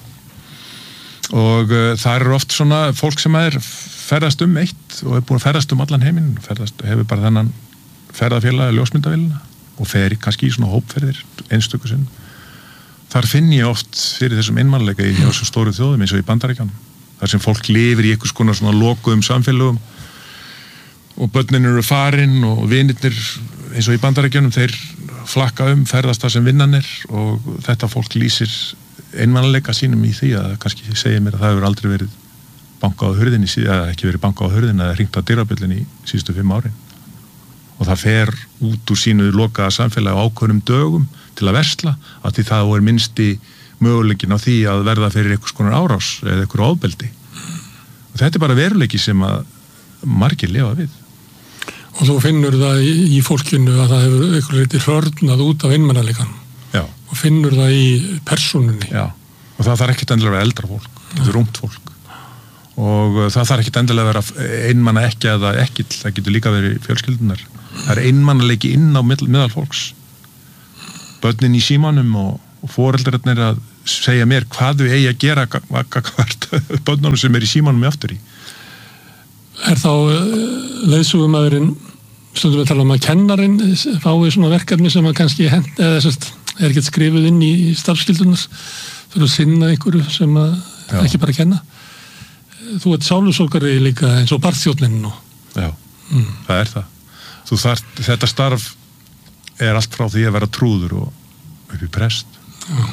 og það eru oft svona fólk sem ferðast eitt og er búin að ferðast allan heiminn hefur bara þennan ferðafélag ljósmyndavélina og fer kannski í svona hópferðir einstöku sinn þar finn ég oft fyrir þessum einmannleika í þessum stóru þjóðum eins og í Bandaríkjunum þar sem fólk lifir í einhvers konar svona lokuðum samfélögum og börnin eru farin og vinirnir eins og í Bandaríkjunum þeir flakka ferðast það sem vinnan er og þetta fólk lýsir einmannleika sínum í því að kannski segja mér að það hefur aldrei verið bankað á hurðinni eða ekki verið bankað á hurðinni eða hringt á dyrabjöllunni í síðustu 5 árin og það fer út úr sínu lokaða samfélagi á ákveðnum dögum til að versla að því það er minnsti möguleikin á því að verða fyrir einhvers konar árás eða einhverju ofbeldi og þetta er bara veruleiki sem að margir lifa við og þú finnur það í fólkinu að það hefur eitthvað litið hörnað út af einmannaleikanum. Já. Og finnur það í persónunni. Já, og það þarf ekkert endilega að vera eldra fólk, þetta er ungt fólk. Og það þarf ekkert endilega að vera einmanna ekki eða ekkill, það getur líka verið fjölskyldunar. Það er einmannaleiki inn á meðal fólks. Börnin í símanum og foreldrarnir að segja mér hvað þau eigi að gera hvert börnunum sem í símanum aftur í. Er þá leiðsögumaðurinn, stundum við tala að kennarinn fái svona verkefni sem að kannski eða er ekki skrifuð inn í starfskyldunar, þurfa að sinna einhverju sem að ekki bara kenna. Þú ert sálusorgari líka eins og barþjónninn og... Já, það er það. Þetta starf er allt frá því að vera trúður og upp í prest. Já.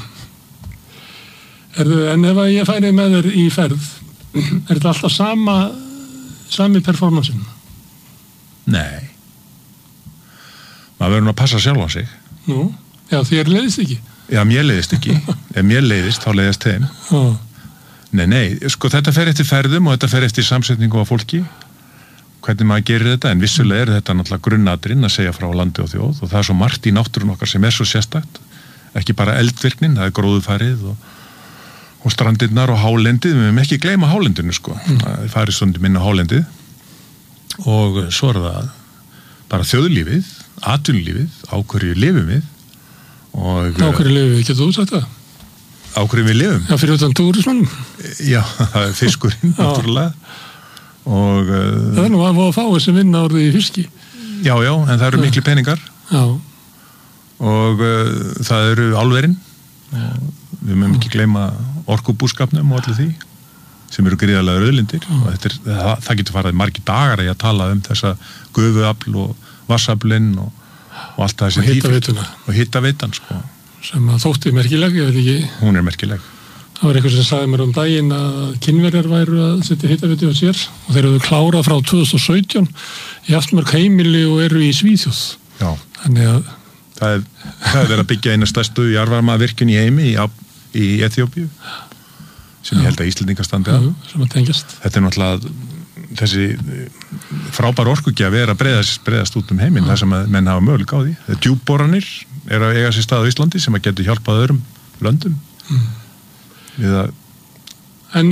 En ef ég færi með þér í ferð, er þetta alltaf sami performansin? Nei. Maður verður að passa sjálf á sig. Nú, já, þér leiðist ekki? Já, mér leiðist ekki. Ef mér leiðist, þá leiðist þeim. Já. Nei, sko þetta fer eftir ferðum og þetta fer eftir samsetningu á fólki, hvernig maður gerir þetta, en vissulega er þetta náttúrulega grunnatriðin að segja frá landi og þjóð og það er svo margt í náttúrun okkar sem er svo sérstakt, ekki bara eldvirknin, það er gróðufærið og strandirnar og hálendið, við höfum ekki gleyma hálendinu sko, það er farið stundum inn á hálendið og svo er það bara þjóðlífið, atvinnulífið, á hverju lifum við og... Á hverju lifum við, getur þú sagt það? Á hverju við lifum. Já, fyrir utan túrismann. Já, það er fiskurinn, náttúrulega. Og... það er nú að fá sem vinna orðið í fiski. Já, en það eru miklu peningar. Já. Og það eru álverin. Við mögum ekki gleyma orkubúskapnum og allir því, sem eru gríðarlega auðlindir. Og það getur farið margir dagar að tala þessa gufuafl og vassaflinn og allt það sem hitaveituna. Og hitaveitan, sko. Sem að þótti merkileg, ég veit ekki. Hún er merkileg. Það var eitthvað sem sagði mér daginn að Kínverjar væru að setja hitaveitu á sér og þeir eru klárað frá 2017 í allt heimili og eru í Svíþjóð. Já. Þannig að... Það er að byggja eina stærstu jarðvarmavirkjun í heimi í Eþíópíu sem ég held að Íslendingar standi að. Sem að tengjast. Þetta er náttúrulega þessi frábær orkugjafi er að breiðast út heiminn þar sem að menn hafa möguleika á því. Það er djúpboranir er að eiga sér stað á Íslandi sem að getur hjálpað öðrum löndum við að... En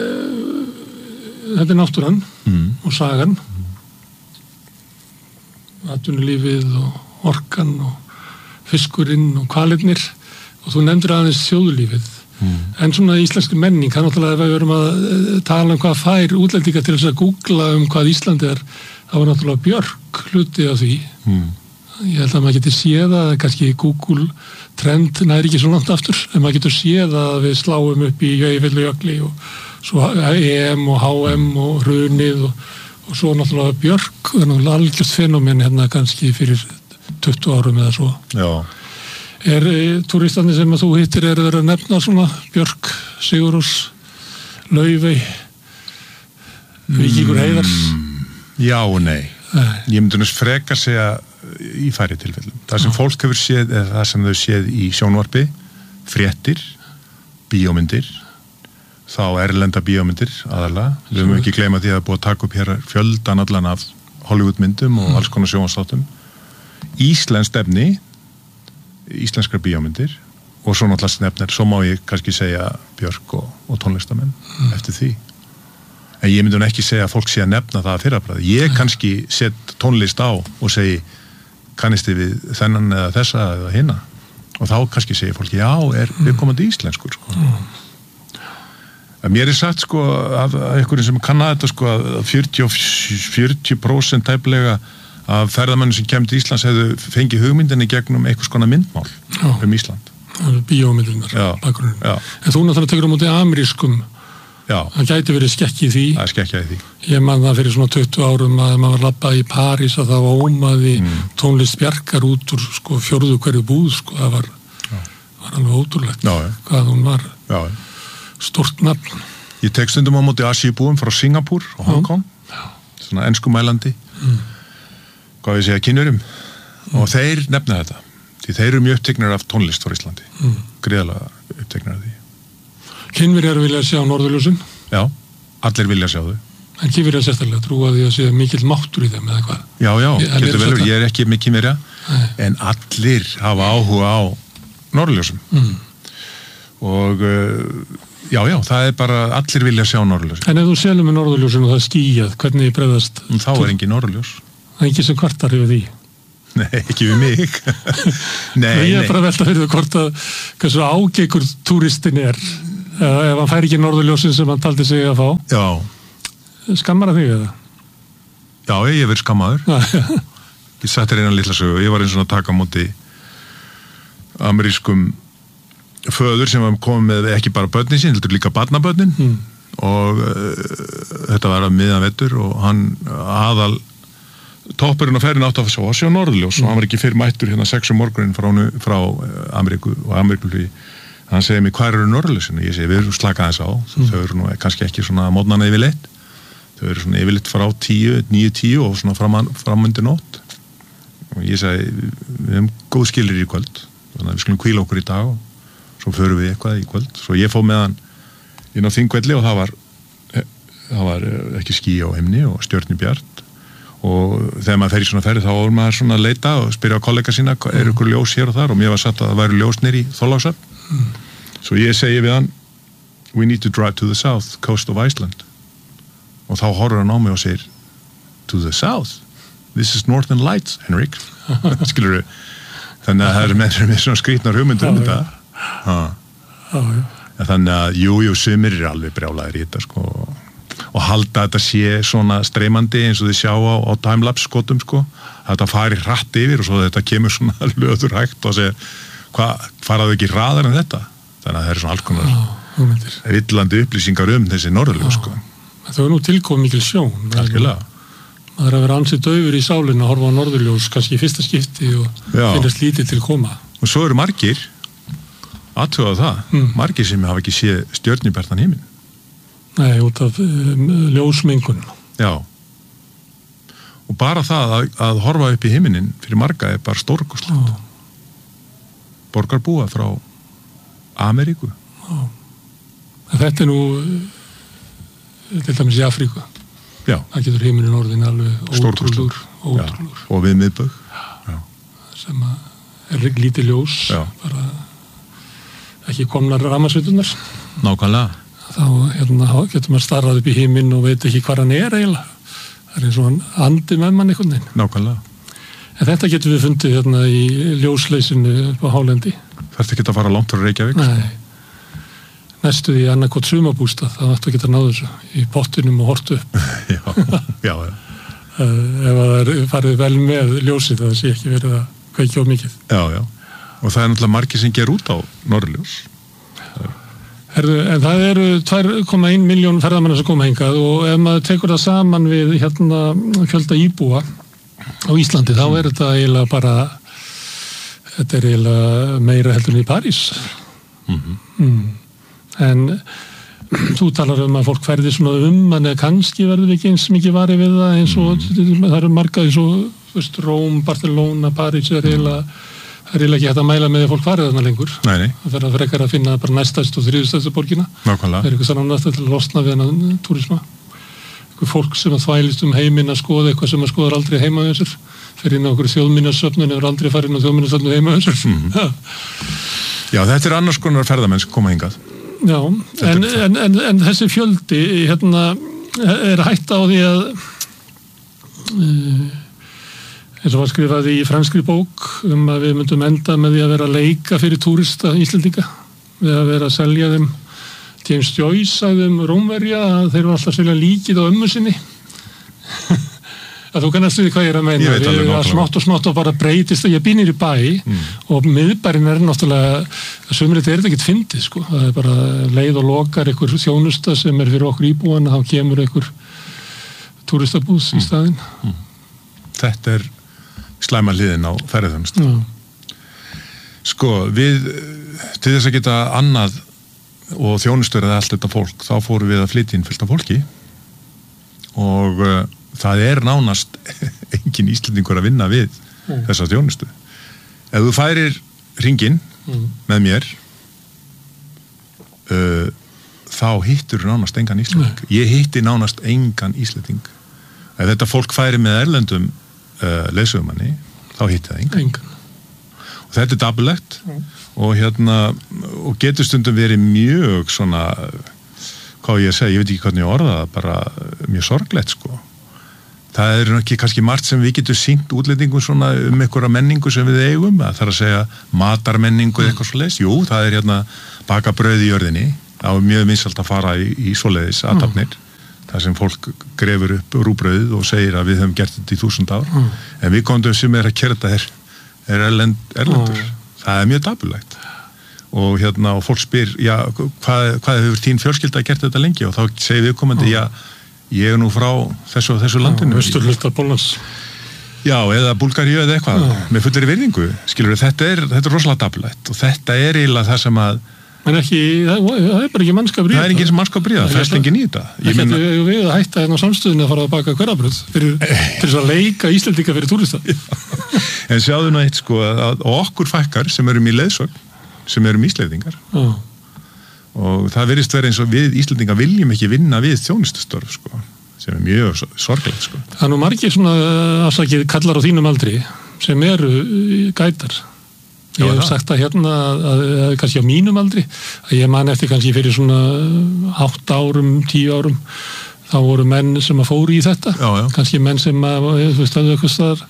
þetta er náttúran og sagan atvinnulífið og orkan og fiskurinn og hvalirnir og þú nefndir aðeins þjóðlífið en svona íslensk menning, það er náttúrulega ef við verum að tala hvað fær útlendinga til þess að googla hvað Íslandi er, það var náttúrulega Björk hluti af því ég held að maður getur séð að kannski Google trend næri ekki svo langt aftur en maður getur séð að við sláum upp í Jökuljökli og svo EM og HM og hrunið og svo náttúrulega Björk það er náttúrulega algjört fenómen hérna kannski fyrir 20 árum eða svo. Já. Er túristarnir sem að þú hittir eru þeir að nefna svona Björk, Sigurós, Laufey, Víkingur Heiðars? Já og nei. Ég myndi náttúrulega frekar segja í færri tilfellum. Það sem fólk hefur séð er það sem þau séð í sjónvarpi, fréttir, bíómyndir, þá erlenda bíómyndir aðalega. Við höfum ekki gleyma því að það er búið að taka upp hér fjöldan allan af Hollywoodmyndum og alls konar sjónvarpsþáttum. Íslensk efni, íslenskar bíómyndir og svo náttúrulega nefnir, svo má ég kannski segja Björk og tónlistamenn eftir því. En ég myndi hún ekki segja að fólk sé að nefna það að fyrrabræði. Ég kannski set tónlist á og segi kannist þið við þennan eða þessa eða hinna og þá kannski segir fólki já, er viðkomandi íslenskur sko. Mér er sagt sko af einhverjum sem kann að þetta sko að 40% tæplega af ferðamönnum sem kemur til Íslands hefðu fengið hugmyndinni gegnum einhvers konar myndmál Ísland. Bíómyndirnar bakgrunnin. En þú náttúrulega tekur á móti amerískum. Já. Það gæti verið skekki í því. Það er skekki í því. Ég man það fyrir svona 20 árum að maður labbaði í París að það var ómaði tónlist Bjarkar út úr sko fjórðu hverju búð sko. Það var alveg ótrúlegt hvað hún var stórt nafn. Ég tek stundum á móti Asíubúum frá Singapúr og Hong Kong. Svona enskumælandi. Hvað við segja kynverum. Og þeir nefna þetta. Því þeir eru mjög uppteknir af tónlist frá Íslandi. Gríðarlega uppteknir af því. Kínverjar vilja sjá norðurljósin? Já, allir vilja sjá þau. En Kínverjar sérstaklega trúa því að sé mikill máttur í þeim eða hvað? Já, getur vel, ég ekki með Kínverja, en allir hafa áhuga á norðurljósum. Og já, það bara, allir vilja sjá norðurljós. En ef þú selur með norðurljósin og það skýjað, hvernig bregðast? Þá engin norðurljós. Það engin sem kvartar yfir því? Nei, ekki við mig. Nei. Ég bara velta fyrir það hvort að hversu ágeikur túristin ef hann fær ekki norðurljósin sem hann taldi sig að fá. Já. Skammar að þig eða? Já, ég verið skammaður. Ég satt eina litla sögu. Ég var eins og að taka á móti amerískum föður sem kom með ekki bara börnin sín, heldur líka barnabörnin og þetta var að miðan vetur og hann aðal toppurinn á ferðin átt að sjá norðurljós og hann var ekki fyrr mættur 6 morgunin frá Ameríku og Ameríkulflugi. Hann segir mér, hvað eru norðurljósin? Ég segi, við erum slakað þess á. Þau eru nú kannski ekki svona mótnana yfirleitt. Þau eru svona yfirleitt frá 9-10 og svona framundir nótt. Og ég segi, við hefum góð skilir í kvöld. Þannig að við skulum hvíla okkur í dag og svo förum við eitthvað í kvöld. Svo ég fór með hann inn á Þingvelli og það var ekki ský á himni og stjörnubjart og þegar maður fer í svona ferð þá er maður svona að leita og spyrja á kollega sína, er ykkur ljós hér og þar og mér var sagt að það væri ljós nýr í Þorlákshöfn. Svo ég segi við hann, we need to drive to the south coast of Iceland og þá horfir hann á mig og segir, to the south? This is Northern Lights, Henrik. Skilur við? Þannig að það er með svona skrýtnar hugmyndur þetta. Þannig að jú, sumir er alveg brjálæðir í þetta sko og halda þetta sé svona streymandi eins og þið sjá á timelapse skotum sko, þetta fari hratt yfir og svo þetta kemur svona löður hægt og segir, faraðu ekki hraðar en þetta? Þannig að það er svona alls konar villandi upplýsingar þessi norðurljós sko. Það er nú tilkomið mikil sjón. Algjörlega. Það er að vera ansið daufur í sálinu að horfa á norðurljós kannski í fyrsta skipti og finnast lítið til koma. Og svo eru margir aðtöðað það, margir sem hafa ekki séð stjörnubjartan himinn. Nei, út af ljósmengun. Já. Og bara það að horfa upp í himinin fyrir marga er bara stórkostlegt. Borgarbúa frá Ameríku. Já. Þetta er nú til dæmis í Afríku. Já. Það getur himinin orðin alveg ótrúlur. Og við miðbaug. Já. Sem er lítið ljós. Já. Bara ekki komnar rafmagnsveitunar. Nákvæmlega. Þá getur maður starrað upp í himinn og veit ekki hvað hann er eiginlega. Það er eins og hann andi með mann einhvern veginn. Nákvæmlega. En þetta getur við fundið í ljósleysinu upp á hálendi. Þarftu ekki að fara langt frá Reykjavík? Nei. Næstu því annarkot sumabústað, þá ættu að geta náðu þessu í pottinum og hortu upp. Já. Ef það er farið vel með ljósið, það sé ekki verið að kveikja of mikið. Já. Og það er náttúrulega margir sem ger út á norðurljós. En það eru 2,1 milljón ferðamanna sem koma hingað og ef maður tekur það saman við fjölda íbúa á Íslandi, þá er þetta eiginlega bara, þetta er eiginlega meira heldur en í París. En þú talar um að fólk ferði svona en kannski verður við ekki eins mikið varið við það eins og það eru margað eins og Róm, Barcelona, París er eiginlega ekki hægt að mæla með því að fólk farið þarna lengur. Nei. Það fer að frekar að finna bara næstæstu og þriðstæstu borgina. Nákvæmlega. Það er eitthvað sann til að losna við hennan túrisma. Eitthvað fólk sem að þvælist heiminn að skoða eitthvað sem að skoðar aldrei heima þessur. Fer inn á okkur þjóðminjasöfnun hefur aldrei farið inn á þjóðminjasöfnun heima þessur. Já, þetta er annars konar ferðamenn sem koma hingað. Já, en þessi fjöldi er hætta á því að eins og var skrifað í franskri bók að við myndum enda með því að vera að leika fyrir túrista Íslendinga við að vera að selja þeim. James Joyce sagði Rómverja að þeir eru alltaf að selja líkið á ömmu sinni. Að þú kannast við hvað ég er að meina. Við að smátt og bara breytist að ég býnir í bæ og miðbærin er náttúrulega sumrið er þetta ekkert fyndið sko. Það er bara leið og lokar einhver þjónusta sem er fyrir okkur íbúan þá kemur einhver túristabúðs í staðinn. Þetta er slæma hliðin á ferðarþjónustu. Sko, við til þess að geta annað og þjónustur eða allt þetta fólk, þá fórum við að flytja inn fullt af fólki og það er nánast engin Íslendingur að vinna við þessa þjónustu. Ef þú færir hringinn með mér þá hittur nánast engan Íslending. Ég hitti nánast engan Íslending. Ef þetta fólk færi með erlendum leiðsögumanni, þá hitti það engan. Og þetta er dapurlegt og getur stundum verið mjög svona, hvað ég segi, ég veit ekki hvernig ég orða það, bara mjög sorglegt sko. Það er ekki kannski margt sem við getum sýnt útlendingum svona einhverja menningu sem við eigum, það þarf að segja matarmenningu eða eitthvað svoleiðis. Jú, það er baka brauð í jörðinni, það er mjög vinsælt að fara í svoleiðis athafnir, þar sem fólk grefur upp rúbrauðið og segir að við höfum gert þetta í 1000 ár, en við komum sem að gera þetta er erlendur. Það er mjög dapurlegt. Og og fólk spyr, já, hvað hefur þín fjölskylda gert þetta lengi? Og þá segir viðkomandi, já, ég er nú frá þessu landinu. Vesturhluta Póllands. Já, eða Búlgaríu eða eitthvað, með fullri virðingu. Skilur, þetta er rosalega dapurlegt og þetta er eiginlega það sem að en ekki, það er bara ekki mannskapur í þetta. Það er ekki mannskapur í það, festengin í þetta. Ekki við að hætta hérna á samstöðinu að fara að baka hverjabröð til þess að leika Íslendinga fyrir túrista. En sjáðu nú eitt sko, að okkur fækkar sem erum í leiðsögn, sem erum Íslendingar. Og það virðist vera eins og við Íslendingar viljum ekki vinna við þjónustustörf sko, sem er mjög sorglegt sko. Það er nú margir svona afsakið kallar á þínum aldri sem eru gætar. Ég hef sagt það hérna að kannski á mínum aldri, að ég man eftir kannski fyrir svona 8 árum, 10 árum, þá voru menn sem að fóru í þetta, kannski menn sem að, þú veist, að eitthvað staðar,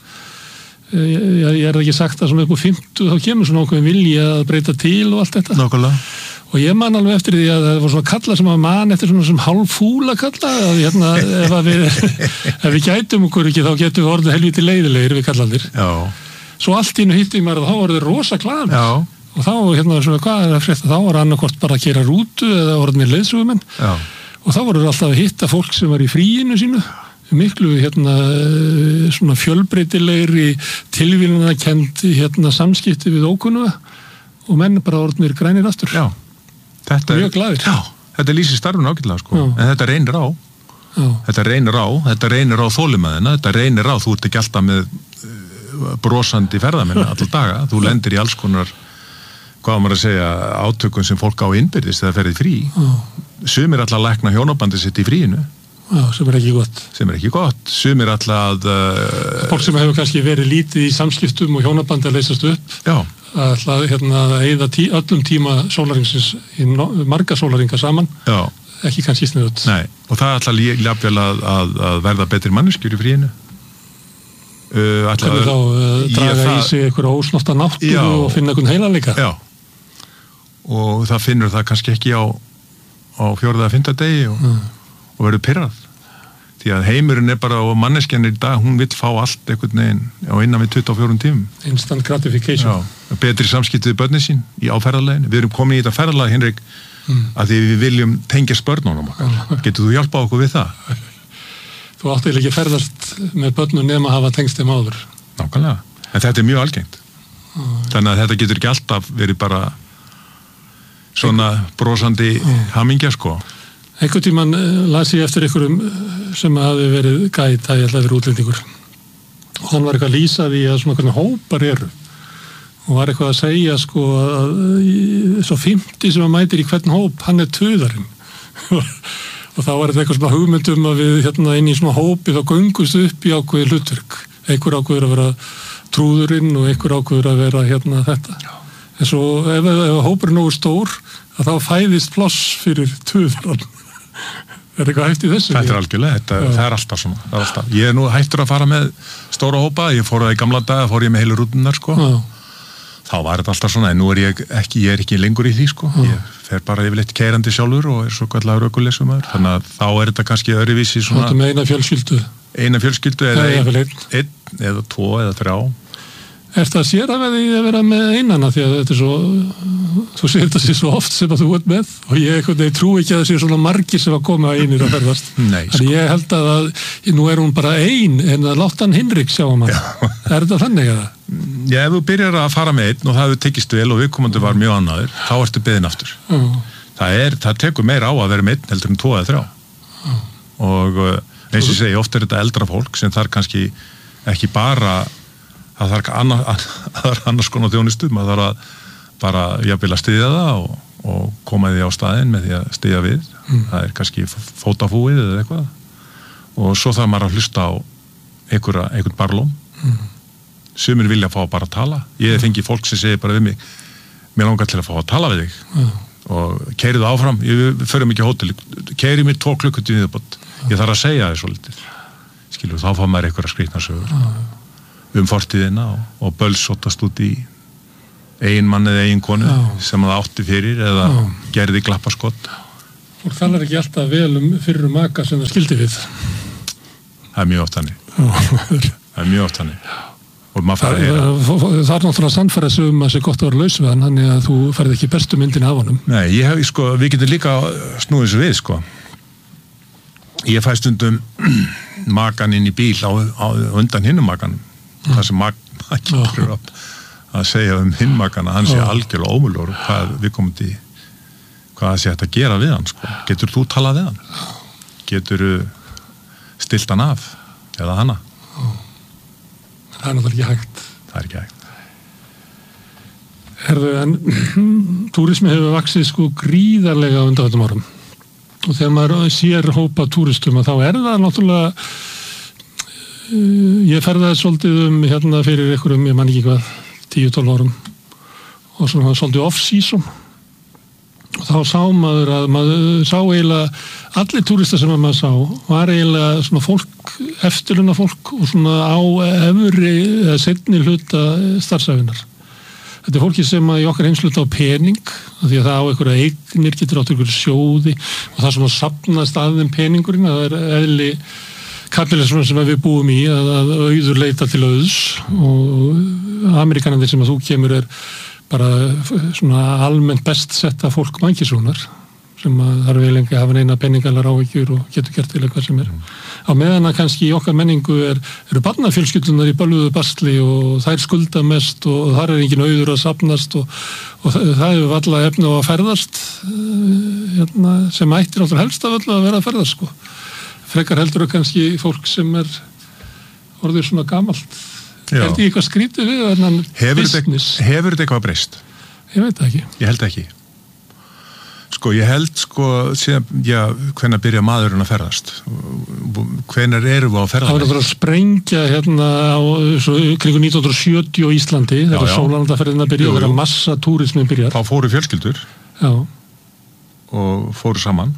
ég er ekki sagt að svona upp á 50, þá kemur svona okkur vilja að breyta til og allt þetta. Nákvæmlega. Og ég man alveg eftir því að það var svona kalla sem að man eftir svona sem hálffúla kalla, að ef við gætum okkur ekki, þá getum við orðið helviti leiðilegir við kallandir. Já. Svo allt innu hitti mér að þá voru þið rosa glaðir. Já. Og þá, svona, hvað er það frétt? Þá var annarkort bara að gera rútu eða orðinir leiðsögumenn. Já. Og þá voru þið alltaf að hitta fólk sem var í fríinu sínu. Miklu, svona fjölbreytilegri, tilvílunarkennd, samskipti við ókunnuga og menn bara orðinir grænir aftur. Já. Mjög glaðir. Já. Þetta lýsir starfinu ágætlega, sko. Já. En þetta reynir á. Já. Þetta reynir á þolinmæðina, þetta reynir á, þú ert ekki alltaf með brosandi ferðamenn allar daga, þú lendir í alls konar, hvað maður að segja, átökum sem fólk á innbyrðist þegar ferðið frí. Sumir alltaf lækna hjónabandi sitt í fríinu. Já, sem er ekki gott. Sumir alltaf fólk sem hefur kannski verið lítið í samskiptum og hjónabandi að leysast upp. Já. Alltaf að eyða öllum tíma sólarringsins í marga sólarringa saman. Já. Ekki kannski sniðut. Nei, og það alltaf jafnvel að verða betri manneskjur í fríinu. Hvernig þá draga í sig einhverja ósnorta náttúru og finna einhvern heilanleika? Já, og það finnur það kannski ekki á 4. eða 5. degi og verður pirrað. Því að heimurinn er bara, og manneskjan í dag, hún vill fá allt einhvern veginn á innan við 24 tímum. Instant gratification. Já, betri samskipti við börnin sín í áferðarleginu. Við erum komin í þetta ferðarlag, Hinrik, að því við viljum tengja spörnunum okkar. Getur þú hjálpað okkur við það? Þú átti ekki að ferðast með börnum nema að hafa tengst þeim áður. Nákvæmlega. En þetta er mjög algengt. Þannig að þetta getur ekki alltaf verið bara svona brosandi hamingja, sko. Einhvern tímann las ég eftir einhverjum sem hafi verið gæt að ég ætlaði verið útlendingur. Og hann var eitthvað að lýsa því að svona hvernig hópar eru. Og var eitthvað að segja, sko, að svo 50 sem að mætir í hvern hóp, hann er töðarinn. Og þá var þetta eitthvað svona hugmyndum að við inn í svona hópi þá göngust upp í ákveði hlutverk. Einhver ákveður að vera trúðurinn og einhver ákveður að vera þetta. Já. En svo ef hópur er nógu stór að þá fæðist pláss fyrir töðurann. Er eitthvað hægt í þessu? Þetta er algjörlega, það er alltaf svona. Ég er nú hættur að fara með stóra hópa, ég fór það í gamla daga, fór ég með heilu rútunar, sko. Já. Þá var þetta alltaf svona, en nú er ég ekki lengur í því, sko. Ég fer bara yfirleitt keyrandi sjálfur og er svo kallar ökuleysumæður. Þannig að þá er þetta kannski öðruvísi svona... Þú með eina fjölskyldu eða einn eða 2 eða 3. Er það sér að vera með einana því að þetta er svo, þú sér þetta sér svo oft sem að þú ert með og ég trú ekki að það sér svona margir sem að koma einir að ferðast. Nei, sko. Þannig ég held að nú er hún bara ein en að láta hann Hinrik sjá hann. Er þetta þannig að það? Já, ef þú byrjar að fara með einn og það hefur tekist vel og viðkomandi var mjög annaður, þá ertu beðin aftur. Það tekur meira á að vera með einn heldur en 2 eða 3. Og eins og ég segi, oft er þetta eldra fólk sem þarf kannski ekki bara það þarf annars konar þjónustu, maður þarf að bara jafnvel að styðja það og koma því á staðinn með því að styðja við. Það kannski fótafúið eða eitthvað. Og svo þarf maður að hlusta á einhvern barlóm. Sumir vilja fá bara að tala. Ég fengi fólk sem segir bara við mig, mér langar til að fá að tala við þig. Og keirið áfram, við förum ekki á hótel, keirið mér 2 klukkutími viðbót. Ég þarf að segja þið svolítið. Skilur, þá fá maður einhverja skrýtnar sögur. Fortíðina og bölsóttast út í eiginmann eða eiginkonu sem það átti fyrir eða gerði glappaskott. Fólk talar ekki alltaf vel fyrir maka sem það skildi við. Það er mjög oft þannig. Og maður fara að heyra. Það er náttúrulega sannfæra sig að sé gott að vera laus við hann, þannig að þú færði ekki bestu myndin af honum. Nei, við getum líka snúið þessu við, Ég fæ stundum makan inn í bíl á undan hinnum makanum. Það sem makin fyrir að segja hinn makana, hann sé algjörlega ómögulegur hvað það sé hægt að gera við hann, Getur þú talað við hann? Getur þú stilt hann af? Eða hana? Það er náttúrulega ekki hægt. Það er ekki hægt. En túrismi hefur vaxið gríðarlega á undanförnum árum. Og þegar maður sér hópa túristum þá það náttúrulega ég ferðaði svolítið fyrir einhverjum, ég man ekki hvað 10-12 árum og svona svolítið off-season og þá sá maður að maður sá eiginlega allir túristar sem maður sá var eiginlega svona fólk, eftirlauna fólk og svona á efri eða seinni hluta starfsæfinnar. Þetta er fólki sem í okkar heimsluta á pening, því að það á einhverja eignir, getur átt einhverju sjóði og það svona safnast að þeim peningurinn, það er eðli kapitalisman sem við búum í, að auður leita til auðs og Amerikanandi sem að þú kemur bara svona almennt best setta fólk mænkisúnar sem að það vel engi hafa neina peningalar áhyggjur og getur gert til eitthvað sem á meðan að kannski í okkar menningu eru barnafjölskyldunar í bölvuðu basli og þær skulda mest og þar engin auður að safnast og það hefur alla efni á að ferðast sem ættir náttúrulega helst af öllu að vera að ferðast frekar heldur og kannski fólk sem orðið svona gamalt. Er þetta eitthvað skrítið við þennan business? Hefur þetta eitthvað breyst? Ég veit ekki. Ég held ekki. Ég held hvenær byrja maðurinn að ferðast? Hvenær erum við að ferðast? Það var að sprengja á kringu 1970 á Íslandi þegar sólarlandaferðin að byrja og þegar massa túrismin byrjar. Þá fóru fjölskyldur og fóru saman.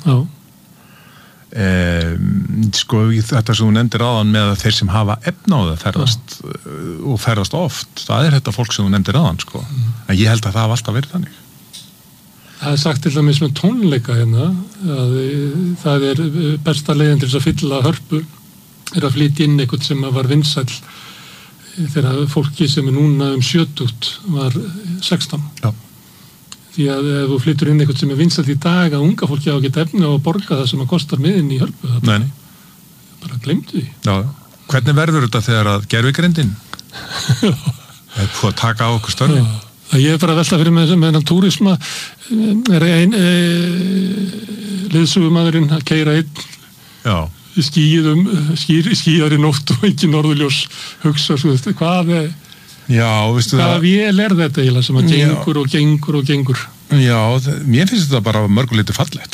Þetta sem þú nefndir áðan með að þeir sem hafa efna á það ferðast og ferðast oft, það er þetta fólk sem þú nefndir áðan en ég held að það hafa alltaf verið þannig. Það er sagt til dæmis með tónleika að það er besta leiðin til þess að fylla hörpu að flytja inn eitthvað sem var vinsæll þegar fólki sem núna 70 var 16. Já. Því að ef þú flyttur inn eitthvað sem vinsæll í dag að unga fólki á að geta efni á að borga það sem að kostar miðinn í hörpu. Nei. Bara gleymdu því. Já. Hvernig verður þetta þegar að gervigrindin er búið að taka á okkur störfi? Ég er bara að velta fyrir með þennan túrisma liðsugumadurinn að keyra einn skíðar í nótt og ekki norðurljós hugsa hvaða vél er þetta eiginlega sem að gengur og gengur og gengur. Já, mér finnst þetta bara mörguleiti fallegt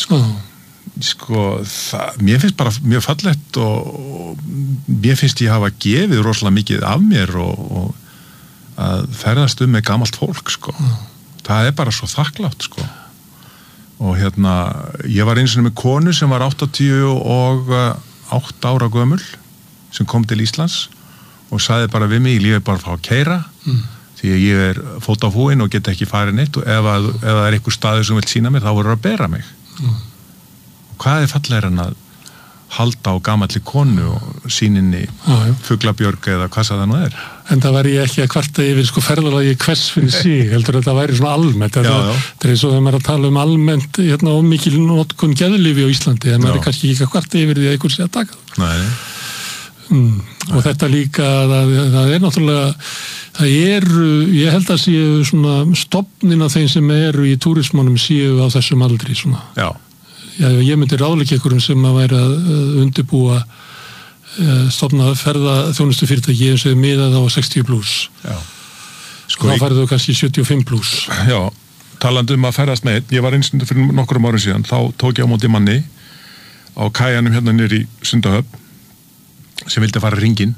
mér finnst bara mjög fallegt og mér finnst ég hafa gefið rosalega mikið af mér og að ferðast með gamalt fólk það er bara svo þakklátt og ég var eins og með konu sem var 88 ára gömul sem kom til Íslands og sagði bara við mig, ég lífi bara að fá að keyra því að ég er fótafúinn og get ekki farið neitt og ef það er einhver staður sem vil sína mér þá voru að bera mig og hvað er fallegur en að halda á gamalli konu og síninni fuglabjörg eða hvað það nú er. En það væri ég ekki að kvarta yfir ferðalagi hvers fyrir sig, heldur að það væri svona almennt. Það er eins og þegar maður að tala almennt of mikil notkun geðlyfi á Íslandi, en maður er kannski ekki að kvarta yfir því að einhver sé að taka það. Nei. Og þetta líka, það er náttúrulega, ég held að séu svona stofnin af þeim sem eru í túrismannum séu á þessum aldri svona. Já. Já, ég myndi ráðleika einhverjum sem að væri að undirbúa stofna ferðaþjónustu fyrirtæki eins og miðað á 60+. Já. Þá færðu kannski 75+. Já, talandi að ferðast með einn, ég var einstundu fyrir nokkrum árum síðan, þá tók ég á móti manni á kajanum hérna niður í Sundahöfn sem vildi fara hringinn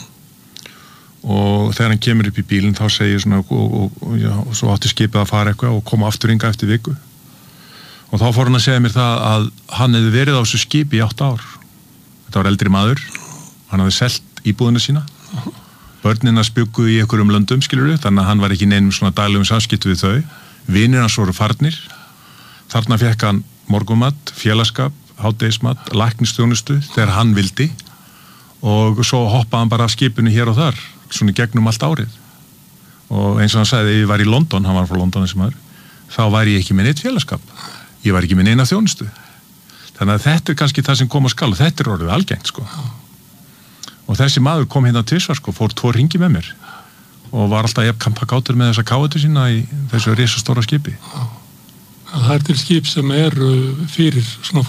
og þegar hann kemur upp í bílinn þá segir svona og svo átti skipið að fara eitthvað og koma aftur hingað eftir viku og þá fór hann að segja mér það að hann hefði verið á þessu skipi í 8 ár. Þetta var eldri maður, hann hafði selt íbúðina sína, börnina spjuggu í einhverjum löndum, skilurðu, þannig að hann var ekki neinum svona daglegum samskiptum við þau, vinir hans voru farnir, þarna fékk hann morgunmat, félagsskap, hádegismat, læknisþjónustu þegar hann vildi og svo hoppaði hann bara af skipinu hér og þar, svona gegnum allt árið og eins og hann sagði, ef ég var í London, hann var frá London þessi maður, þá var ég ekki með neitt félagsskap, ég var ekki með neina þjónustu, þannig að þetta kannski það sem kom á skal og þetta orðið algengt sko. Og þessi maður kom hérna tvisvar sko, fór 2 hringi með mér og var alltaf jafn kampakátur með þessa káetu sína í þessu risastóra skipi. Það er til skip sem eru fyrir svona